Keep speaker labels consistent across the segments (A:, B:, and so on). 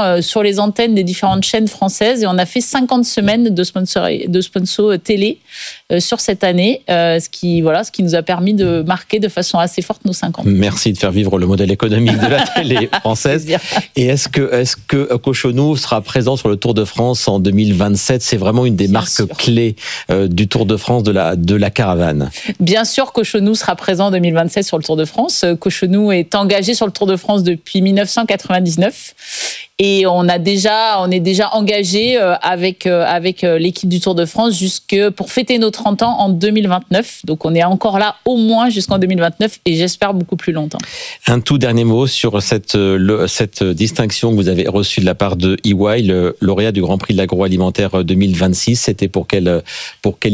A: temps sur les antennes des différentes chaînes françaises et on a fait 50 semaines de sponsor télé sur cette année, ce qui nous a permis de marquer de façon assez forte nos 5 ans.
B: Merci de faire vivre le modèle économique de la télé française. Et est-ce que Cochonou sera présent sur le Tour de France en 2027 ? C'est vraiment une des marques clés du Tour de France de la caravane. Bien sûr,
A: Cochonou sera présent en 2027 sur le Tour de France. Cochonou est engagé sur le Tour de France depuis 1999 et on est déjà engagé avec l'équipe du Tour de France pour fêter nos 30 ans en 2029. Donc on est encore là au moins jusqu'en 2029 et j'espère beaucoup plus longtemps.
B: Un tout dernier mot sur cette distinction que vous avez reçue de la part de EY, le lauréat du Grand Prix de l'agroalimentaire 2026. C'était pour quelle innovation ?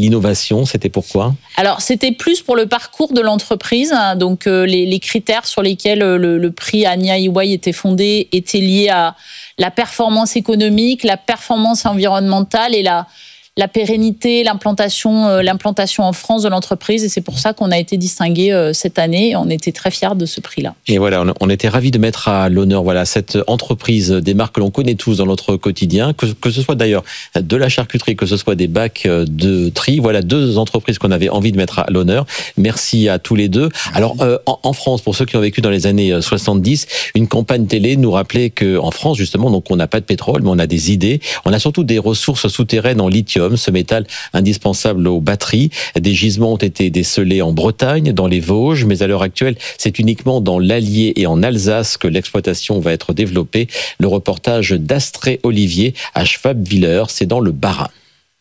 B: C'était pourquoi ?
A: Alors c'était plus pour le parcours de l'entreprise. Donc les critères sur lesquels le prix Ania EY était fondé étaient liés à la performance économique, la performance environnementale et la pérennité, l'implantation en France de l'entreprise. Et c'est pour ça qu'on a été distingué cette année. On était très fiers de ce prix-là.
B: Et voilà, on était ravis de mettre à l'honneur cette entreprise, des marques que l'on connaît tous dans notre quotidien, que ce soit d'ailleurs de la charcuterie, que ce soit des bacs de tri. Voilà 2 entreprises qu'on avait envie de mettre à l'honneur. Merci à tous les deux. Alors, en France, pour ceux qui ont vécu dans les années 70, une campagne télé nous rappelait qu'en France, justement, donc on n'a pas de pétrole, mais on a des idées. On a surtout des ressources souterraines en lithium, ce métal indispensable aux batteries. Des gisements ont été décelés en Bretagne, dans les Vosges, mais à l'heure actuelle, c'est uniquement dans l'Allier et en Alsace que l'exploitation va être développée. Le reportage d'Astrée Olivier à Schwabwiller, c'est dans le Bas-Rhin.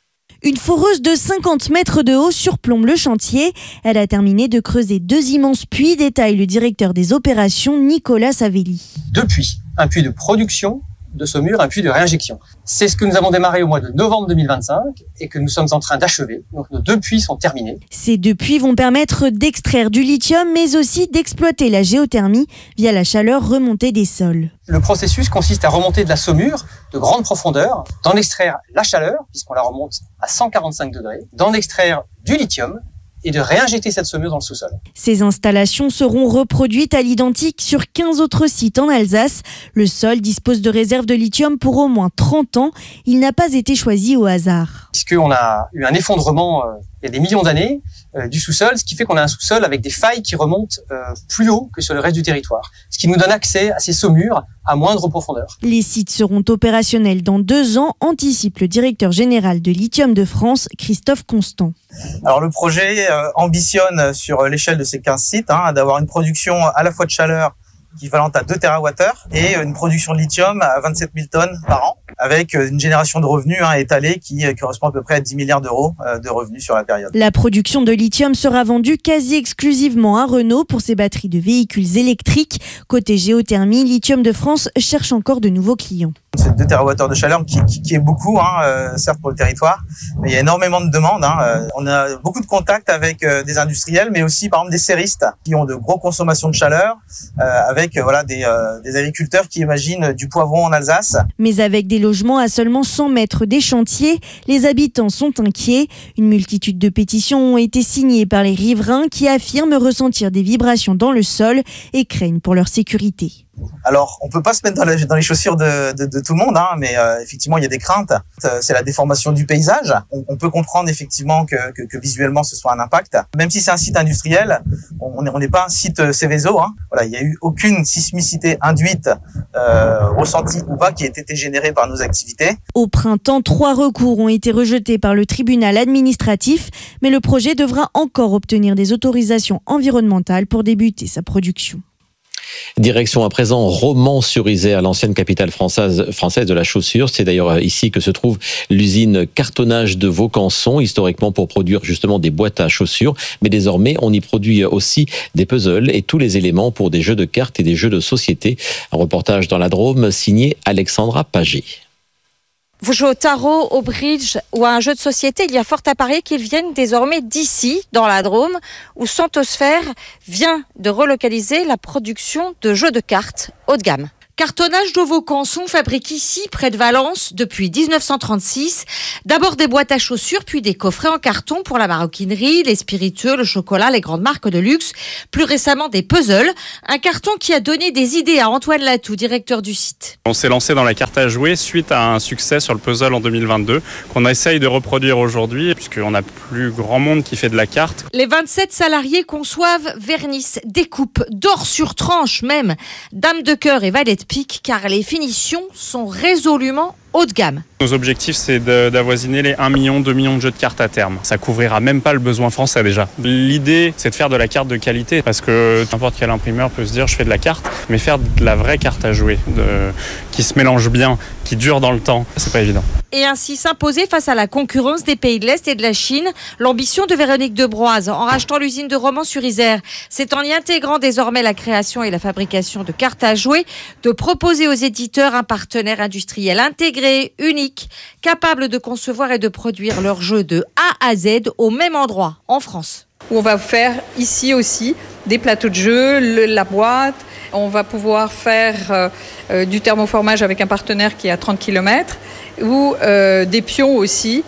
C: Une foreuse de 50 mètres de haut surplombe le chantier. Elle a terminé de creuser 2 immenses puits, détaille le directeur des opérations Nicolas Savelli.
D: 2 puits, un puits de production de saumure, un puits de réinjection. C'est ce que nous avons démarré au mois de novembre 2025 et que nous sommes en train d'achever. Donc nos 2 puits sont terminés.
C: Ces 2 puits vont permettre d'extraire du lithium, mais aussi d'exploiter la géothermie via la chaleur remontée des sols.
D: Le processus consiste à remonter de la saumure de grande profondeur, d'en extraire la chaleur, puisqu'on la remonte à 145 degrés, d'en extraire du lithium et de réinjecter cette saumure dans le sous-sol.
C: Ces installations seront reproduites à l'identique sur 15 autres sites en Alsace. Le sol dispose de réserves de lithium pour au moins 30 ans. Il n'a pas été choisi au hasard.
D: Puisqu'on a eu un effondrement il y a des millions d'années du sous-sol, ce qui fait qu'on a un sous-sol avec des failles qui remontent plus haut que sur le reste du territoire, ce qui nous donne accès à ces saumures à moindre profondeur.
C: Les sites seront opérationnels dans 2 ans, anticipe le directeur général de Lithium de France, Christophe Constant.
E: Alors le projet ambitionne sur l'échelle de ces 15 sites d'avoir une production à la fois de chaleur équivalente à 2 TWh et une production de lithium à 27 000 tonnes par an, avec une génération de revenus étalée qui correspond à peu près à 10 milliards d'euros de revenus sur la période.
C: La production de lithium sera vendue quasi exclusivement à Renault pour ses batteries de véhicules électriques. Côté géothermie, Lithium de France cherche encore de nouveaux clients.
E: C'est 2 TWh de chaleur qui est beaucoup, certes pour le territoire, mais il y a énormément de demandes. On a beaucoup de contacts avec des industriels, mais aussi par exemple des serristes qui ont de grosses consommations de chaleur, avec des agriculteurs qui imaginent du poivron en Alsace.
C: Mais avec des logements à seulement 100 mètres des chantiers, les habitants sont inquiets. Une multitude de pétitions ont été signées par les riverains qui affirment ressentir des vibrations dans le sol et craignent pour leur sécurité.
E: Alors, on peut pas se mettre dans les chaussures de tout le monde, mais effectivement, il y a des craintes. C'est la déformation du paysage. On peut comprendre effectivement que visuellement, ce soit un impact. Même si c'est un site industriel, on n'est pas un site Céveso. Voilà, il n'y a eu aucune sismicité induite, ressentie ou pas, qui ait été générée par nos activités.
C: Au printemps, 3 recours ont été rejetés par le tribunal administratif, mais le projet devra encore obtenir des autorisations environnementales pour débuter sa production.
B: Direction à présent Romans-sur-Isère, l'ancienne capitale française de la chaussure. C'est d'ailleurs ici que se trouve l'usine Cartonnage de Vaucanson, historiquement pour produire justement des boîtes à chaussures. Mais désormais, on y produit aussi des puzzles et tous les éléments pour des jeux de cartes et des jeux de société. Un reportage dans la Drôme signé Alexandra Paget.
F: Vous jouez au tarot, au bridge ou à un jeu de société, il y a fort à parier qu'ils viennent désormais d'ici, dans la Drôme, où Santosphère vient de relocaliser la production de jeux de cartes haut de gamme. Cartonnage de Vaucanson fabrique ici, près de Valence, depuis 1936. D'abord des boîtes à chaussures, puis des coffrets en carton pour la maroquinerie, les spiritueux, le chocolat, les grandes marques de luxe. Plus récemment, des puzzles. Un carton qui a donné des idées à Antoine Latou, directeur du site.
G: On s'est lancé dans la carte à jouer suite à un succès sur le puzzle en 2022 qu'on essaye de reproduire aujourd'hui puisqu'on n'a plus grand monde qui fait de la carte.
F: Les 27 salariés conçoivent, vernissent, découpent, dorent sur tranche même, dames de cœur et valets de pique car les finitions sont résolument haut de gamme.
G: Nos objectifs, c'est d'avoisiner les 1 million, 2 millions de jeux de cartes à terme. Ça couvrira même pas le besoin français déjà. L'idée, c'est de faire de la carte de qualité parce que n'importe quel imprimeur peut se dire je fais de la carte, mais faire de la vraie carte à jouer, qui se mélange bien, qui dure dans le temps, c'est pas évident.
F: Et ainsi s'imposer face à la concurrence des pays de l'Est et de la Chine. L'ambition de Véronique Debroise en rachetant l'usine de Romans-sur-Isère, c'est en y intégrant désormais la création et la fabrication de cartes à jouer, de proposer aux éditeurs un partenaire industriel intégré, unique, capable de concevoir et de produire leurs jeux de A à Z au même endroit, en France.
H: On va faire ici aussi des plateaux de jeux, la boîte. On va pouvoir faire du thermoformage avec un partenaire qui est à 30 km ou des pions aussi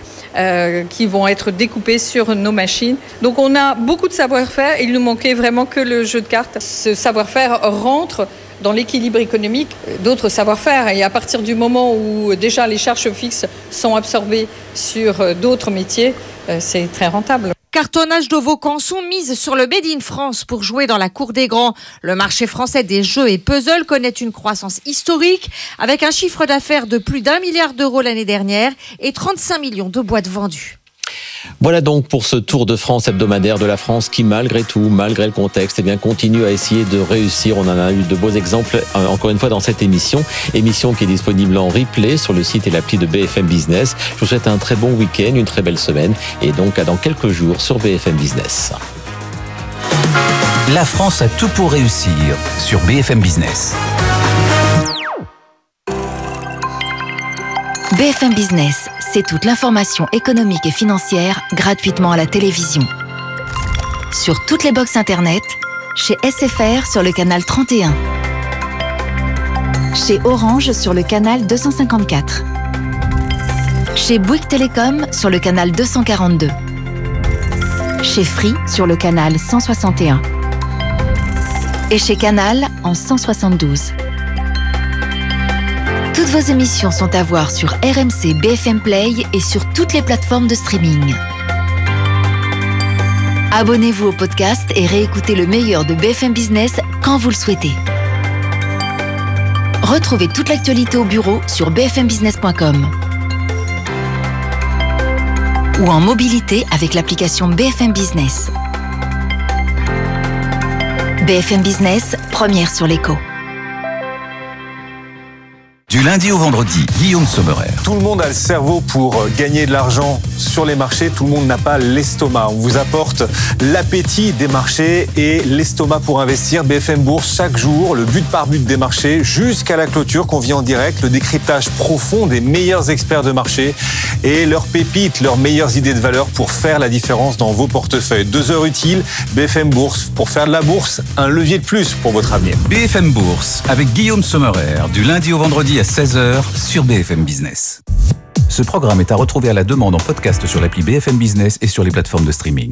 H: qui vont être découpés sur nos machines. Donc on a beaucoup de savoir-faire et il nous manquait vraiment que le jeu de cartes. Ce savoir-faire rentre dans l'équilibre économique d'autres savoir-faire. Et à partir du moment où déjà les charges fixes sont absorbées sur d'autres métiers, c'est très rentable.
F: Cartonnage de Vaucanson mise sur le Made in France pour jouer dans la cour des grands. Le marché français des jeux et puzzles connaît une croissance historique avec un chiffre d'affaires de plus d'1 milliard d'euros l'année dernière et 35 millions de boîtes vendues.
B: Voilà donc pour ce tour de France hebdomadaire de la France qui, malgré tout, malgré le contexte, continue à essayer de réussir. On en a eu de beaux exemples, encore une fois, dans cette émission qui est disponible en replay sur le site et l'appli de BFM Business. Je vous souhaite un très bon week-end, une très belle semaine et donc à dans quelques jours sur BFM Business.
I: La France a tout pour réussir sur BFM Business.
J: BFM Business, c'est toute l'information économique et financière gratuitement à la télévision. Sur toutes les box internet, chez SFR sur le canal 31, chez Orange sur le canal 254, chez Bouygues Télécom sur le canal 242, chez Free sur le canal 161 et chez Canal en 172. Toutes vos émissions sont à voir sur RMC BFM Play et sur toutes les plateformes de streaming. Abonnez-vous au podcast et réécoutez le meilleur de BFM Business quand vous le souhaitez. Retrouvez toute l'actualité au bureau sur bfmbusiness.com ou en mobilité avec l'application BFM Business. BFM Business, première sur l'écho.
I: Du lundi au vendredi, Guillaume Sommerer.
K: Tout le monde a le cerveau pour gagner de l'argent sur les marchés. Tout le monde n'a pas l'estomac. On vous apporte l'appétit des marchés et l'estomac pour investir. BFM Bourse, chaque jour, le but par but des marchés jusqu'à la clôture qu'on vit en direct. Le décryptage profond des meilleurs experts de marché et leurs pépites, leurs meilleures idées de valeur pour faire la différence dans vos portefeuilles. 2 heures utiles, BFM Bourse. Pour faire de la bourse, un levier de plus pour votre avenir.
I: BFM Bourse avec Guillaume Sommerer, du lundi au vendredi à 16h sur BFM Business. Ce programme est à retrouver à la demande en podcast sur l'appli BFM Business et sur les plateformes de streaming.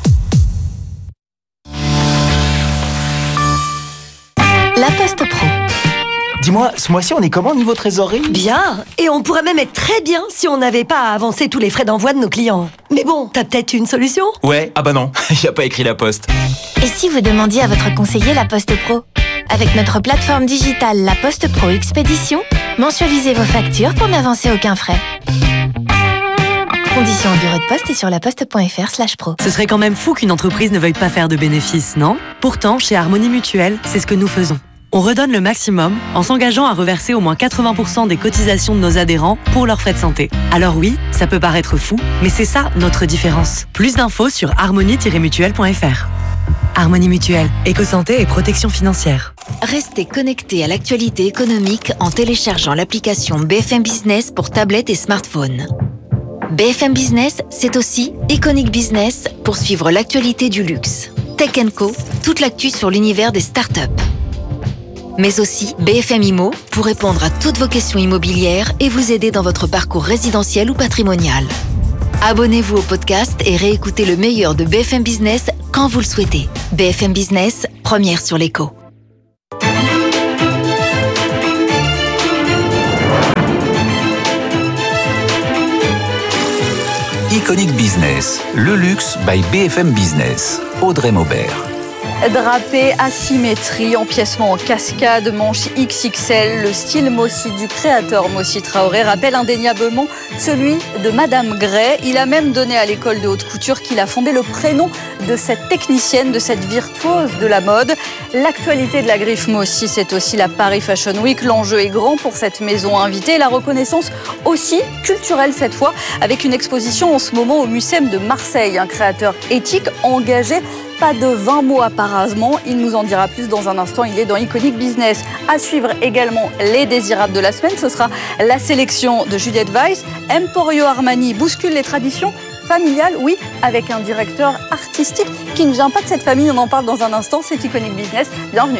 J: La Poste Pro.
L: Dis-moi, ce mois-ci, on est comment niveau trésorerie ?
M: Bien, et on pourrait même être très bien si on n'avait pas à avancer tous les frais d'envoi de nos clients. Mais bon, t'as peut-être une solution ?
L: Ouais, ah bah non, il n'y a pas écrit la Poste.
J: Et si vous demandiez à votre conseiller La Poste Pro ? Avec notre plateforme digitale La Poste Pro Expédition, mensualisez vos factures pour n'avancer aucun frais. Conditions au bureau de poste et sur laposte.fr/pro.
M: Ce serait quand même fou qu'une entreprise ne veuille pas faire de bénéfices, non ? Pourtant, chez Harmonie Mutuelle, c'est ce que nous faisons. On redonne le maximum en s'engageant à reverser au moins 80% des cotisations de nos adhérents pour leurs frais de santé. Alors oui, ça peut paraître fou, mais c'est ça notre différence. Plus d'infos sur harmonie-mutuelle.fr. Harmonie Mutuelle, éco-santé et protection financière.
J: Restez connectés à l'actualité économique en téléchargeant l'application BFM Business pour tablettes et smartphones. BFM Business, c'est aussi Iconic Business pour suivre l'actualité du luxe. Tech & Co, toute l'actu sur l'univers des startups. Mais aussi BFM Immo pour répondre à toutes vos questions immobilières et vous aider dans votre parcours résidentiel ou patrimonial. Abonnez-vous au podcast et réécoutez le meilleur de BFM Business quand vous le souhaitez. BFM Business, première sur l'écho.
I: Iconic Business, le luxe by BFM Business. Audrey Maubert.
N: Drapé, asymétrie, empiècement en cascade, manche XXL, le style Mossy du créateur Mossy Traoré rappelle indéniablement celui de Madame Gray. Il a même donné à l'école de haute couture qu'il a fondé le prénom de cette technicienne, de cette virtuose de la mode. L'actualité de la griffe Mossy, c'est aussi la Paris Fashion Week. L'enjeu est grand pour cette maison invitée et la reconnaissance aussi culturelle cette fois, avec une exposition en ce moment au Mucem de Marseille. Un créateur éthique engagé. Pas de 20 mots apparemment, il nous en dira plus dans un instant, il est dans Iconic Business. À suivre également les désirables de la semaine, ce sera la sélection de Juliette Weiss. Emporio Armani bouscule les traditions familiales, oui, avec un directeur artistique qui ne vient pas de cette famille, on en parle dans un instant, c'est Iconic Business, bienvenue.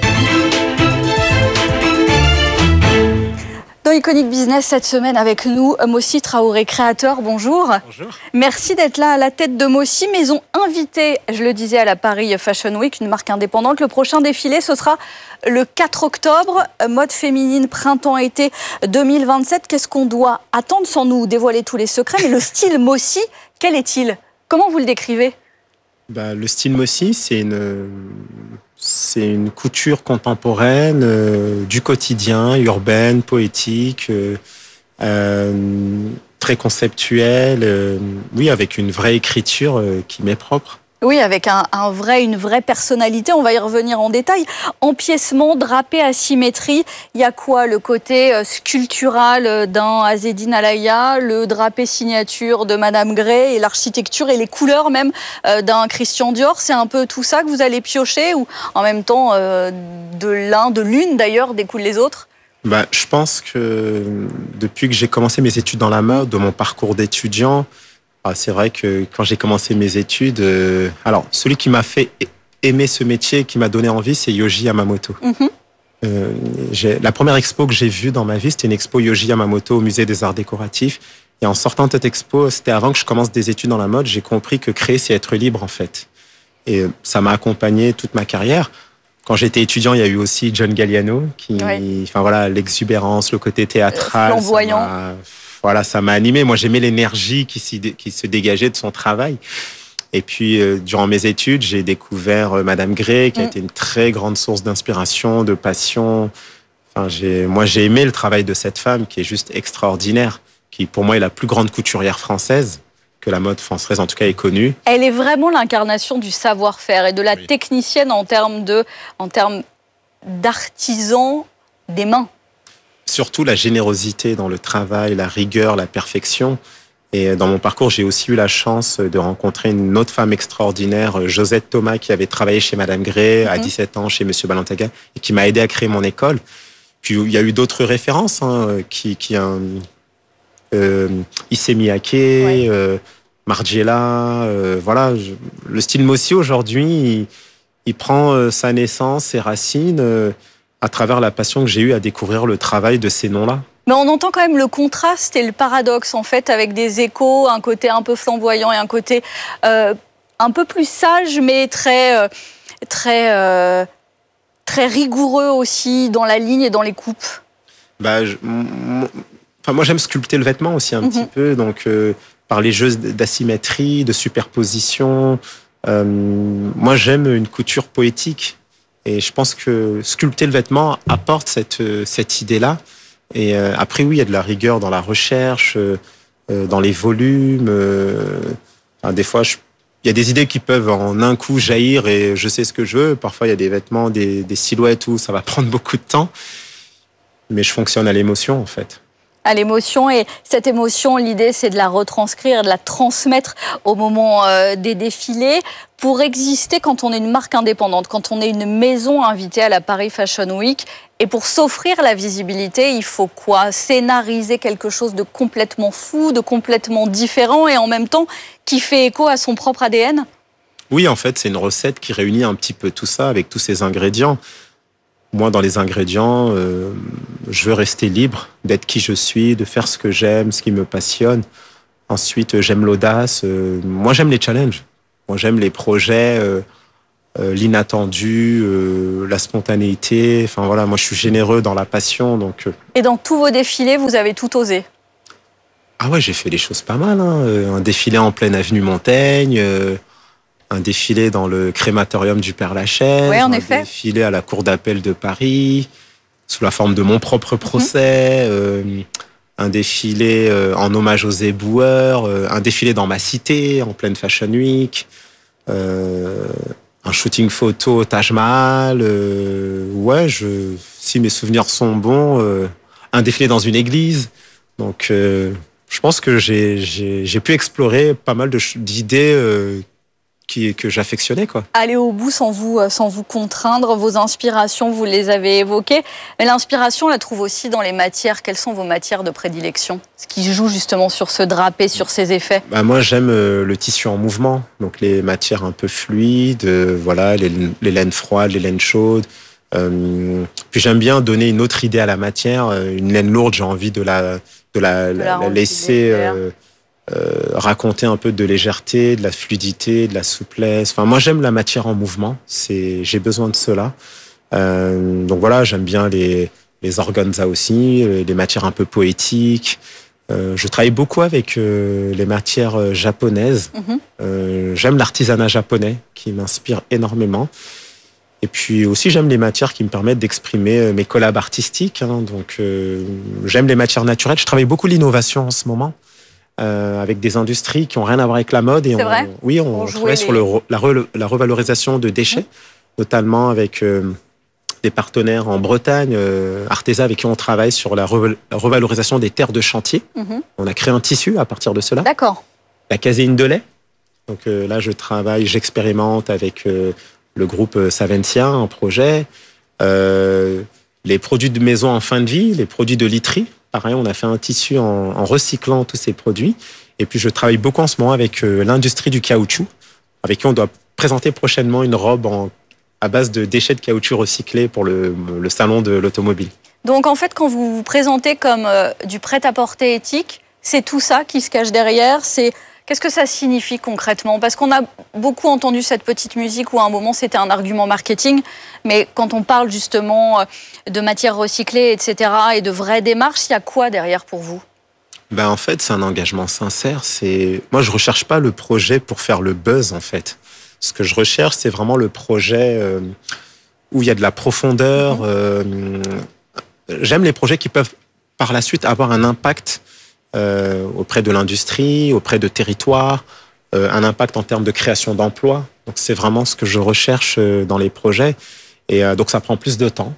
N: Dans Iconic Business cette semaine avec nous, Mossy Traoré, créateur, bonjour.
O: Bonjour.
N: Merci d'être là à la tête de Mossy, maison invitée, je le disais, à la Paris Fashion Week, une marque indépendante. Le prochain défilé, ce sera le 4 octobre, mode féminine printemps-été 2027. Qu'est-ce qu'on doit attendre sans nous dévoiler tous les secrets? Mais le style Mossy, quel est-il? Comment vous le décrivez?
O: Le style Mossy, c'est une couture contemporaine, du quotidien, urbaine, poétique, très conceptuelle, oui, avec une vraie écriture qui m'est propre.
N: Oui, avec une vraie personnalité, on va y revenir en détail. Empiècement, drapé, asymétrie, il y a quoi? Le côté sculptural d'un Azzedine Alaïa, le drapé signature de Madame Gray et l'architecture et les couleurs même d'un Christian Dior. C'est un peu tout ça que vous allez piocher ou en même temps de l'une d'ailleurs découlent les autres?
O: Je pense que depuis que j'ai commencé mes études dans la mode, de mon parcours d'étudiant, c'est vrai que quand j'ai commencé mes études, celui qui m'a fait aimer ce métier, qui m'a donné envie, c'est Yohji Yamamoto. La première expo que j'ai vue dans ma vie, c'était une expo Yohji Yamamoto au Musée des Arts Décoratifs. Et en sortant de cette expo, c'était avant que je commence des études dans la mode, j'ai compris que créer, c'est être libre en fait. Et ça m'a accompagné toute ma carrière. Quand j'étais étudiant, il y a eu aussi John Galliano, l'exubérance, le côté théâtral.
N: Flamboyant.
O: Ça m'a animé. Moi, j'aimais l'énergie qui se dégageait de son travail. Et puis, durant mes études, j'ai découvert Madame Gray, qui a été une très grande source d'inspiration, de passion. J'ai aimé le travail de cette femme qui est juste extraordinaire, qui, pour moi, est la plus grande couturière française, que la mode française, en tout cas, est connue.
N: Elle est vraiment l'incarnation du savoir-faire et de la technicienne en termes d'artisan des mains.
O: Surtout la générosité dans le travail, la rigueur, la perfection. Et dans mon parcours, j'ai aussi eu la chance de rencontrer une autre femme extraordinaire, Josette Thomas, qui avait travaillé chez Madame Gray à 17 ans, chez Monsieur Balenciaga, et qui m'a aidé à créer mon école. Puis il y a eu d'autres références, Issey Miyake, Margiela. Le style Mossy aujourd'hui, il prend sa naissance, ses racines, à travers la passion que j'ai eue à découvrir le travail de ces noms-là.
N: Mais on entend quand même le contraste et le paradoxe, en fait, avec des échos, un côté un peu flamboyant et un côté un peu plus sage, mais très rigoureux aussi dans la ligne et dans les coupes.
O: Moi, j'aime sculpter le vêtement aussi un petit peu, donc par les jeux d'asymétrie, de superposition. Moi, j'aime une couture poétique. Et je pense que sculpter le vêtement apporte cette idée-là. Et après, oui, il y a de la rigueur dans la recherche, dans les volumes. Des fois, il y a des idées qui peuvent en un coup jaillir et je sais ce que je veux. Parfois, il y a des vêtements, des silhouettes où ça va prendre beaucoup de temps. Mais je fonctionne à l'émotion, en fait.
N: À l'émotion, et cette émotion, l'idée, c'est de la retranscrire, de la transmettre au moment des défilés. Pour exister quand on est une marque indépendante, quand on est une maison invitée à la Paris Fashion Week, et pour s'offrir la visibilité, il faut quoi? Scénariser quelque chose de complètement fou, de complètement différent, et en même temps qui fait écho à son propre ADN?
O: Oui, en fait, c'est une recette qui réunit un petit peu tout ça avec tous ces ingrédients. Moi, dans les ingrédients, je veux rester libre, d'être qui je suis, de faire ce que j'aime, ce qui me passionne. Ensuite, j'aime l'audace. Moi, j'aime les challenges. Moi, j'aime les projets, l'inattendu, la spontanéité. Enfin voilà, moi, je suis généreux dans la passion. Donc.
N: Et dans tous vos défilés, vous avez tout osé?
O: Ah ouais, j'ai fait des choses pas mal. Un défilé en pleine avenue Montaigne. Un défilé dans le crématorium du Père-Lachaise,
N: oui,
O: un défilé à la Cour d'appel de Paris, sous la forme de mon propre procès, un défilé en hommage aux éboueurs, un défilé dans ma cité, en pleine Fashion Week, un shooting photo au Taj Mahal, si mes souvenirs sont bons, un défilé dans une église. Donc, je pense que j'ai pu explorer pas mal d'idées que j'affectionnais, quoi.
N: Aller au bout sans vous contraindre, vos inspirations, vous les avez évoquées. Mais l'inspiration, on la trouve aussi dans les matières. Quelles sont vos matières de prédilection? Ce qui joue justement sur ce drapé, sur ces effets.
O: Moi, j'aime le tissu en mouvement. Donc, les matières un peu fluides, voilà, les laines froides, les laines chaudes. Puis, j'aime bien donner une autre idée à la matière. Une laine lourde, j'ai envie de la laisser... raconter un peu de légèreté, de la fluidité, de la souplesse. Enfin, moi, j'aime la matière en mouvement. J'ai besoin de cela. Donc voilà, j'aime bien les organza aussi, les matières un peu poétiques. Je travaille beaucoup avec les matières japonaises. J'aime l'artisanat japonais qui m'inspire énormément. Et puis aussi, j'aime les matières qui me permettent d'exprimer mes collabs artistiques. Donc, j'aime les matières naturelles. Je travaille beaucoup l'innovation en ce moment. Avec des industries qui n'ont rien à voir avec la mode. Et on travaille sur la revalorisation de déchets, notamment avec des partenaires en Bretagne, Artesa, avec qui on travaille sur la revalorisation des terres de chantier. On a créé un tissu à partir de cela.
N: D'accord.
O: La caséine de lait. Donc là, j'expérimente avec le groupe Saventia, un projet. Les produits de maison en fin de vie, les produits de literie. Pareil, on a fait un tissu en recyclant tous ces produits. Et puis, je travaille beaucoup en ce moment avec l'industrie du caoutchouc, avec qui on doit présenter prochainement une robe à base de déchets de caoutchouc recyclés pour le salon de l'automobile.
N: Donc, en fait, quand vous vous présentez comme du prêt-à-porter éthique, c'est tout ça qui se cache derrière. Qu'est-ce que ça signifie concrètement? Parce qu'on a beaucoup entendu cette petite musique où à un moment c'était un argument marketing, mais quand on parle justement de matières recyclées, etc., et de vraies démarches, il y a quoi derrière pour vous?
O: En fait, c'est un engagement sincère. Moi, je recherche pas le projet pour faire le buzz, en fait. Ce que je recherche, c'est vraiment le projet où il y a de la profondeur. J'aime les projets qui peuvent par la suite avoir un impact auprès de l'industrie, auprès de territoires, un impact en termes de création d'emplois. Donc, c'est vraiment ce que je recherche dans les projets. Et donc, ça prend plus de temps.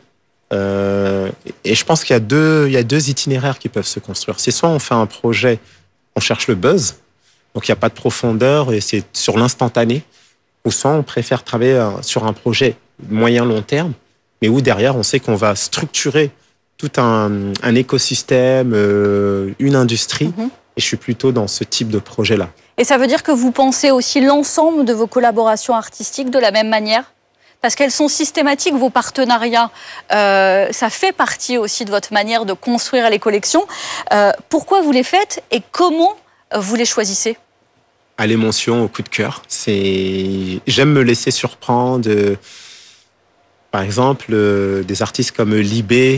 O: Et je pense qu'il y a deux itinéraires qui peuvent se construire. C'est soit on fait un projet, on cherche le buzz, donc il n'y a pas de profondeur et c'est sur l'instantané, ou soit on préfère travailler sur un projet moyen-long terme, mais où derrière, on sait qu'on va structurer tout un écosystème, une industrie. Et je suis plutôt dans ce type de projet-là.
N: Et ça veut dire que vous pensez aussi l'ensemble de vos collaborations artistiques de la même manière? Parce qu'elles sont systématiques, vos partenariats. Ça fait partie aussi de votre manière de construire les collections. Pourquoi vous les faites et comment vous les choisissez?
O: À l'émotion, au coup de cœur. J'aime me laisser surprendre. Par exemple, des artistes comme Libé,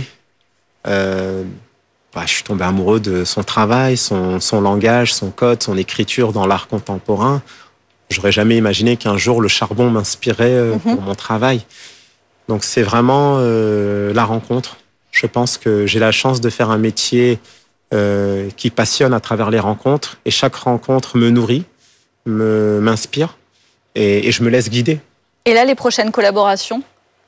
O: je suis tombé amoureux de son travail, son langage, son code, son écriture dans l'art contemporain. J'aurais jamais imaginé qu'un jour le charbon m'inspirait pour mon travail. Donc c'est vraiment la rencontre. Je pense que j'ai la chance de faire un métier qui passionne à travers les rencontres. Et chaque rencontre me nourrit, m'inspire et je me laisse guider.
N: Et là, les prochaines collaborations?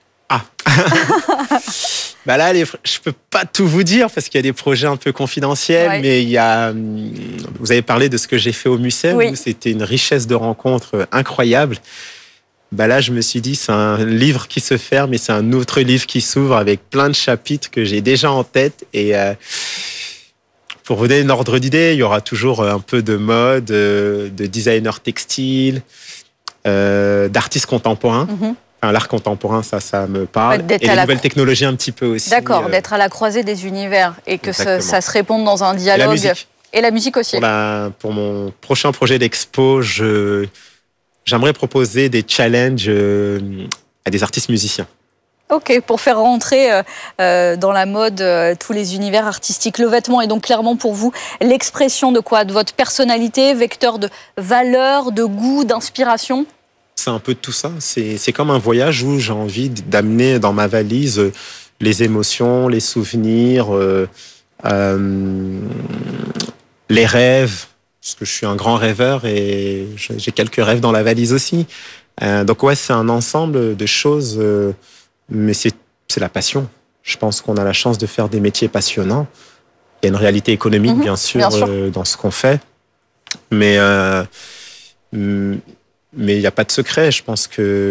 O: Là, je peux pas tout vous dire parce qu'il y a des projets un peu confidentiels, mais vous avez parlé de ce que j'ai fait au Mucem, où c'était une richesse de rencontres incroyable. Là, je me suis dit, c'est un livre qui se ferme et c'est un autre livre qui s'ouvre avec plein de chapitres que j'ai déjà en tête. Et pour vous donner un ordre d'idée, il y aura toujours un peu de mode, de designers textiles, d'artistes contemporains. l'art contemporain, ça me parle. Et les nouvelles technologies un petit peu aussi.
N: D'accord, d'être à la croisée des univers et que ça se réponde dans un dialogue. Et la musique aussi.
O: Pour mon prochain projet d'expo, j'aimerais proposer des challenges à des artistes musiciens.
N: Ok, pour faire rentrer dans la mode tous les univers artistiques. Le vêtement est donc clairement pour vous l'expression de quoi? De votre personnalité, vecteur de valeur, de goût, d'inspiration?
O: C'est un peu de tout ça. C'est comme un voyage où j'ai envie d'amener dans ma valise les émotions, les souvenirs, les rêves, parce que je suis un grand rêveur et j'ai quelques rêves dans la valise aussi. Donc ouais, c'est un ensemble de choses, mais c'est la passion. Je pense qu'on a la chance de faire des métiers passionnants. Il y a une réalité économique, bien sûr. Dans ce qu'on fait. Mais il n'y a pas de secret. Je pense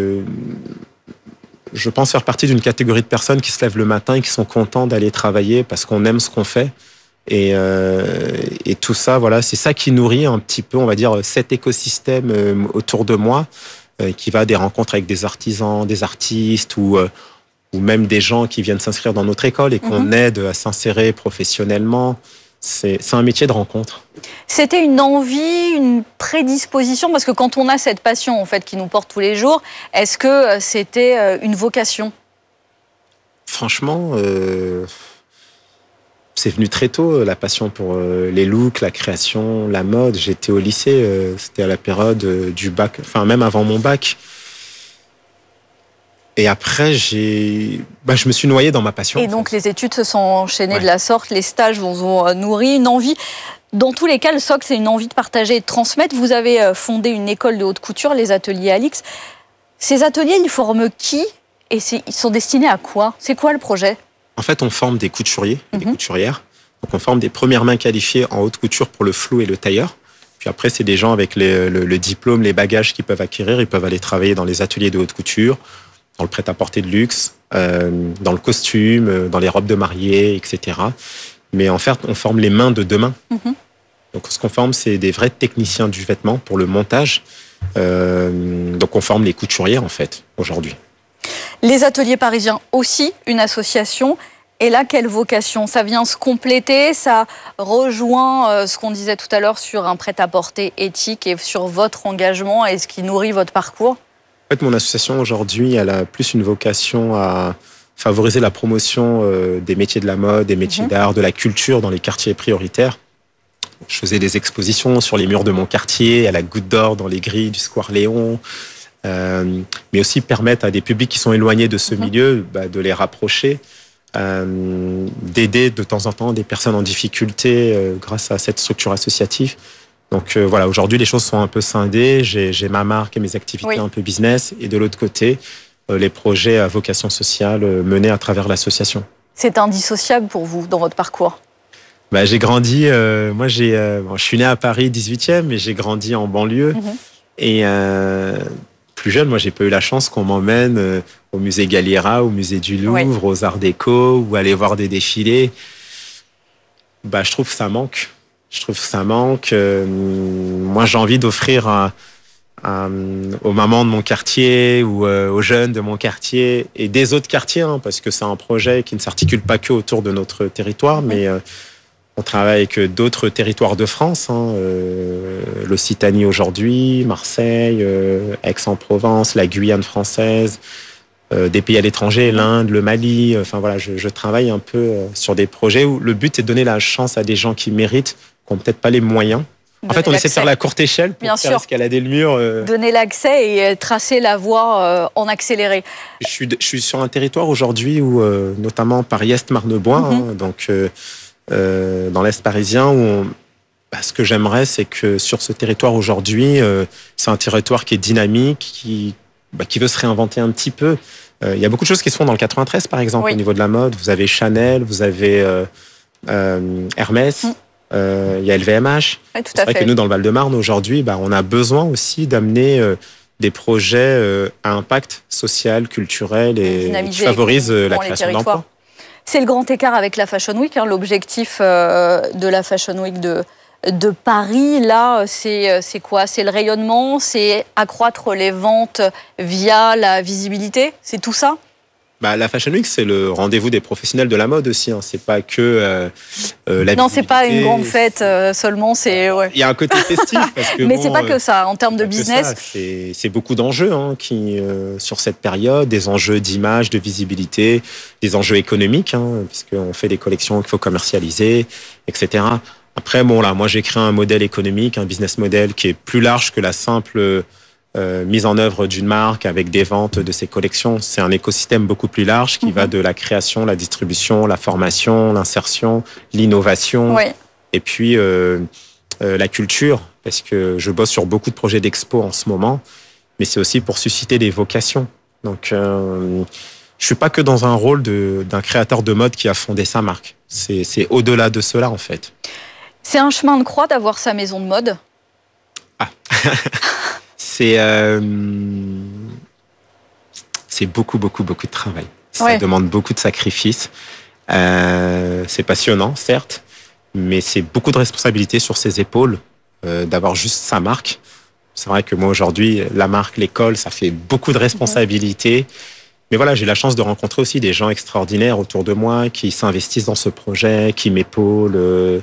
O: faire partie d'une catégorie de personnes qui se lèvent le matin et qui sont contents d'aller travailler parce qu'on aime ce qu'on fait. Et tout ça, voilà, c'est ça qui nourrit un petit peu, on va dire, cet écosystème autour de moi, qui va à des rencontres avec des artisans, des artistes ou même des gens qui viennent s'inscrire dans notre école et qu'on aide à s'insérer professionnellement. C'est un métier de rencontre.
N: C'était une envie, une prédisposition, parce que quand on a cette passion en fait qui nous porte tous les jours, est-ce que c'était une vocation?
O: Franchement, c'est venu très tôt, la passion pour les looks, la création, la mode. J'étais au lycée, c'était à la période du bac, enfin même avant mon bac. Et après, je me suis noyé dans ma passion.
N: Et donc les études se sont enchaînées de la sorte, les stages vous ont nourri, une envie. Dans tous les cas, le socle, c'est une envie de partager et de transmettre. Vous avez fondé une école de haute couture, les ateliers Alix. Ces ateliers, ils forment qui? Et ils sont destinés à quoi? C'est quoi le projet?
O: En fait, on forme des couturiers, des couturières. Donc, on forme des premières mains qualifiées en haute couture pour le flou et le tailleur. Puis après, c'est des gens avec le diplôme, les bagages qu'ils peuvent acquérir. Ils peuvent aller travailler dans les ateliers de haute couture, dans le prêt-à-porter de luxe, dans le costume, dans les robes de mariée, etc. Mais en fait, on forme les mains de demain. Donc, ce qu'on forme, c'est des vrais techniciens du vêtement pour le montage. Donc, on forme les couturiers, en fait, aujourd'hui.
N: Les ateliers parisiens aussi, une association. Et là, quelle vocation? Ça vient se compléter, ça rejoint ce qu'on disait tout à l'heure sur un prêt-à-porter éthique et sur votre engagement et ce qui nourrit votre parcours?
O: En fait, mon association aujourd'hui, elle a plus une vocation à favoriser la promotion des métiers de la mode, des métiers d'art, de la culture dans les quartiers prioritaires. Je faisais des expositions sur les murs de mon quartier, à la Goutte d'Or, dans les grilles du Square Léon. Mais aussi permettre à des publics qui sont éloignés de ce milieu de les rapprocher, d'aider de temps en temps des personnes en difficulté grâce à cette structure associative. Donc voilà, aujourd'hui les choses sont un peu scindées, j'ai ma marque et mes activités un peu business, et de l'autre côté, les projets à vocation sociale menés à travers l'association.
N: C'est indissociable pour vous dans votre parcours?
O: J'ai grandi, moi je suis né à Paris 18e, mais j'ai grandi en banlieue. Et plus jeune, moi, j'ai pas eu la chance qu'on m'emmène au musée Galliera, au musée du Louvre, aux Arts Déco, ou aller voir des défilés. Je trouve que ça manque. Moi, j'ai envie d'offrir aux mamans de mon quartier ou aux jeunes de mon quartier et des autres quartiers, parce que c'est un projet qui ne s'articule pas que autour de notre territoire, mais on travaille avec d'autres territoires de France, l'Occitanie aujourd'hui, Marseille, Aix-en-Provence, la Guyane française, des pays à l'étranger, l'Inde, le Mali. Enfin voilà, je travaille un peu sur des projets où le but est de donner la chance à des gens qui méritent, qui n'ont peut-être pas les moyens. En fait, on essaie de faire la courte échelle pour faire escalader le mur.
N: Donner l'accès et tracer la voie en accéléré.
O: Je suis sur un territoire aujourd'hui où, notamment Paris-Est, Marne-Bois, donc dans l'Est parisien, où ce que j'aimerais, c'est que sur ce territoire aujourd'hui, c'est un territoire qui est dynamique, qui veut se réinventer un petit peu. Il y a beaucoup de choses qui se font dans le 93, par exemple, au niveau de la mode. Vous avez Chanel, vous avez Hermès, il y a LVMH. C'est vrai que nous, dans le Val-de-Marne, aujourd'hui, on a besoin aussi d'amener des projets à impact social, culturel et qui favorisent la création d'emplois. C'est
N: le grand écart avec la Fashion Week, l'objectif de la Fashion Week de de Paris. Là, c'est quoi? C'est le rayonnement, c'est accroître les ventes via la visibilité, c'est tout ça?
O: La Fashion Week, c'est le rendez-vous des professionnels de la mode aussi. C'est pas que la
N: Non,
O: visibilité.
N: c'est pas une grande fête seulement. Ouais.
O: Il y a un côté festif. Parce que
N: mais c'est pas que ça. En termes de business,
O: c'est beaucoup d'enjeux qui sur cette période, des enjeux d'image, de visibilité, des enjeux économiques, puisqu'on fait des collections qu'il faut commercialiser, etc. Après, moi, j'ai créé un modèle économique, un business model qui est plus large que la simple mise en œuvre d'une marque avec des ventes de ses collections. C'est un écosystème beaucoup plus large qui va de la création, la distribution, la formation, l'insertion, l'innovation, et puis la culture, parce que je bosse sur beaucoup de projets d'expo en ce moment, mais c'est aussi pour susciter des vocations. Donc, je suis pas que dans un rôle d'un créateur de mode qui a fondé sa marque. C'est au-delà de cela, en fait.
N: C'est un chemin de croix d'avoir sa maison de mode?
O: C'est beaucoup de travail. Ça demande beaucoup de sacrifices. C'est passionnant, certes, mais c'est beaucoup de responsabilités sur ses épaules d'avoir juste sa marque. C'est vrai que moi, aujourd'hui, la marque, l'école, ça fait beaucoup de responsabilités. Mais voilà, j'ai la chance de rencontrer aussi des gens extraordinaires autour de moi qui s'investissent dans ce projet, qui m'épaulent.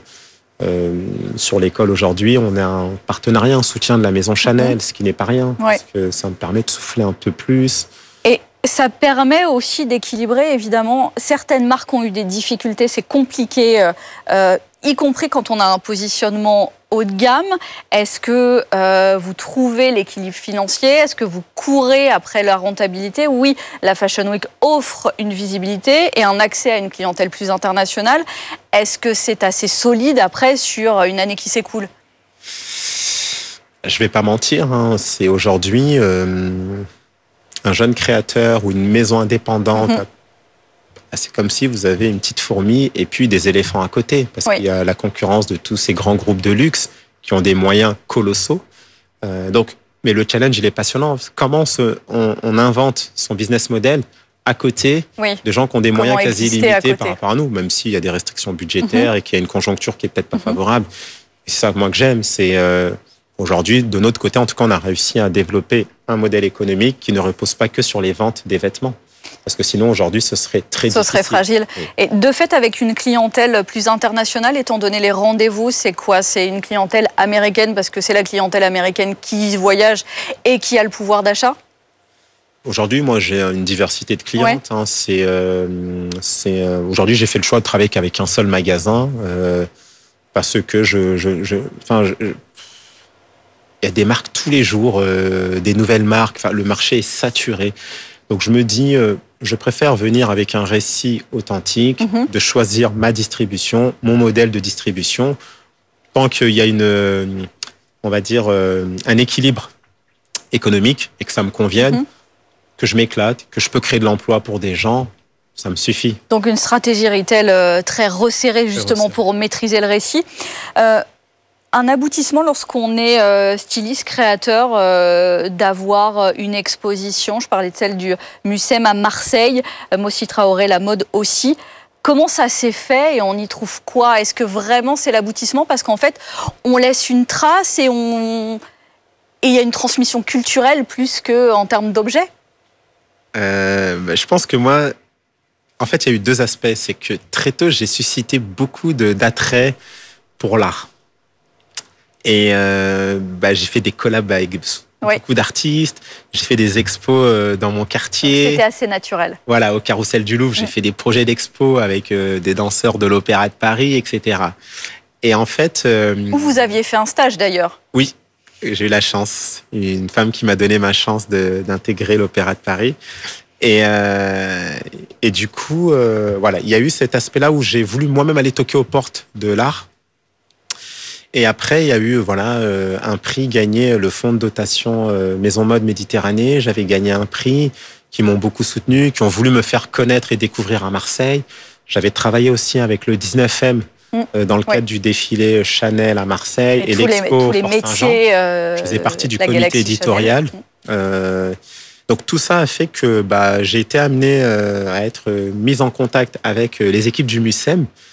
O: Sur l'école aujourd'hui, on a un partenariat, un soutien de la maison Chanel, ce qui n'est pas rien, parce que ça me permet de souffler un peu plus.
N: Et ça permet aussi d'équilibrer, évidemment. Certaines marques ont eu des difficultés, c'est compliqué, y compris quand on a un positionnement haut de gamme. Est-ce que vous trouvez l'équilibre financier? Est-ce que vous courez après la rentabilité? Oui, la Fashion Week offre une visibilité et un accès à une clientèle plus internationale. Est-ce que c'est assez solide après sur une année qui s'écoule?
O: Je vais pas mentir, c'est aujourd'hui un jeune créateur ou une maison indépendante. C'est comme si vous avez une petite fourmi et puis des éléphants à côté, parce qu'il y a la concurrence de tous ces grands groupes de luxe qui ont des moyens colossaux. Mais le challenge, il est passionnant. Comment on invente son business model à côté de gens qui ont des moyens quasi illimités par rapport à nous, même s'il y a des restrictions budgétaires et qu'il y a une conjoncture qui est peut-être pas favorable. Et c'est ça moi que j'aime, c'est aujourd'hui, de notre côté, en tout cas, on a réussi à développer un modèle économique qui ne repose pas que sur les ventes des vêtements. Parce que sinon, aujourd'hui, ce serait très difficile.
N: Ce serait fragile. Oui. Et de fait, avec une clientèle plus internationale, étant donné les rendez-vous, c'est quoi? C'est une clientèle américaine, parce que c'est la clientèle américaine qui voyage et qui a le pouvoir d'achat?
O: Aujourd'hui, moi, j'ai une diversité de clientes. Aujourd'hui, j'ai fait le choix de travailler qu'avec un seul magasin, parce que il y a des marques tous les jours, des nouvelles marques. Le marché est saturé. Donc je me dis, je préfère venir avec un récit authentique, de choisir ma distribution, mon modèle de distribution, tant qu'il y a un équilibre économique et que ça me convienne, que je m'éclate, que je peux créer de l'emploi pour des gens, ça me suffit.
N: Donc une stratégie retail très resserrée justement pour maîtriser le récit. Un aboutissement lorsqu'on est styliste, créateur, d'avoir une exposition. Je parlais de celle du Mucem à Marseille, Mossi Traoré, la mode aussi. Comment ça s'est fait et on y trouve quoi? Est-ce que vraiment c'est l'aboutissement? Parce qu'en fait, on laisse une trace et il y a une transmission culturelle plus qu'en termes d'objets.
O: Je pense que moi, en fait, il y a eu deux aspects. C'est que très tôt, j'ai suscité beaucoup d'attrait pour l'art. Et j'ai fait des collabs avec beaucoup d'artistes. J'ai fait des expos dans mon quartier.
N: C'était assez naturel.
O: Voilà, au Carrousel du Louvre, j'ai fait des projets d'expo avec des danseurs de l'Opéra de Paris, etc. Et en fait...
N: Où vous aviez fait un stage d'ailleurs.
O: Oui, j'ai eu la chance. Une femme qui m'a donné ma chance d'intégrer l'Opéra de Paris. Et du coup, il y a eu cet aspect-là où j'ai voulu moi-même aller toquer aux portes de l'art. Et après, il y a eu un prix gagné, le fonds de dotation Maison Mode Méditerranée. J'avais gagné un prix qui m'ont beaucoup soutenu, qui ont voulu me faire connaître et découvrir à Marseille. J'avais travaillé aussi avec le 19e dans le cadre du défilé Chanel à Marseille et l'expo
N: tous les métiers.
O: Je faisais partie du comité éditorial. Donc tout ça a fait que j'ai été amené à être mis en contact avec les équipes du Mucem.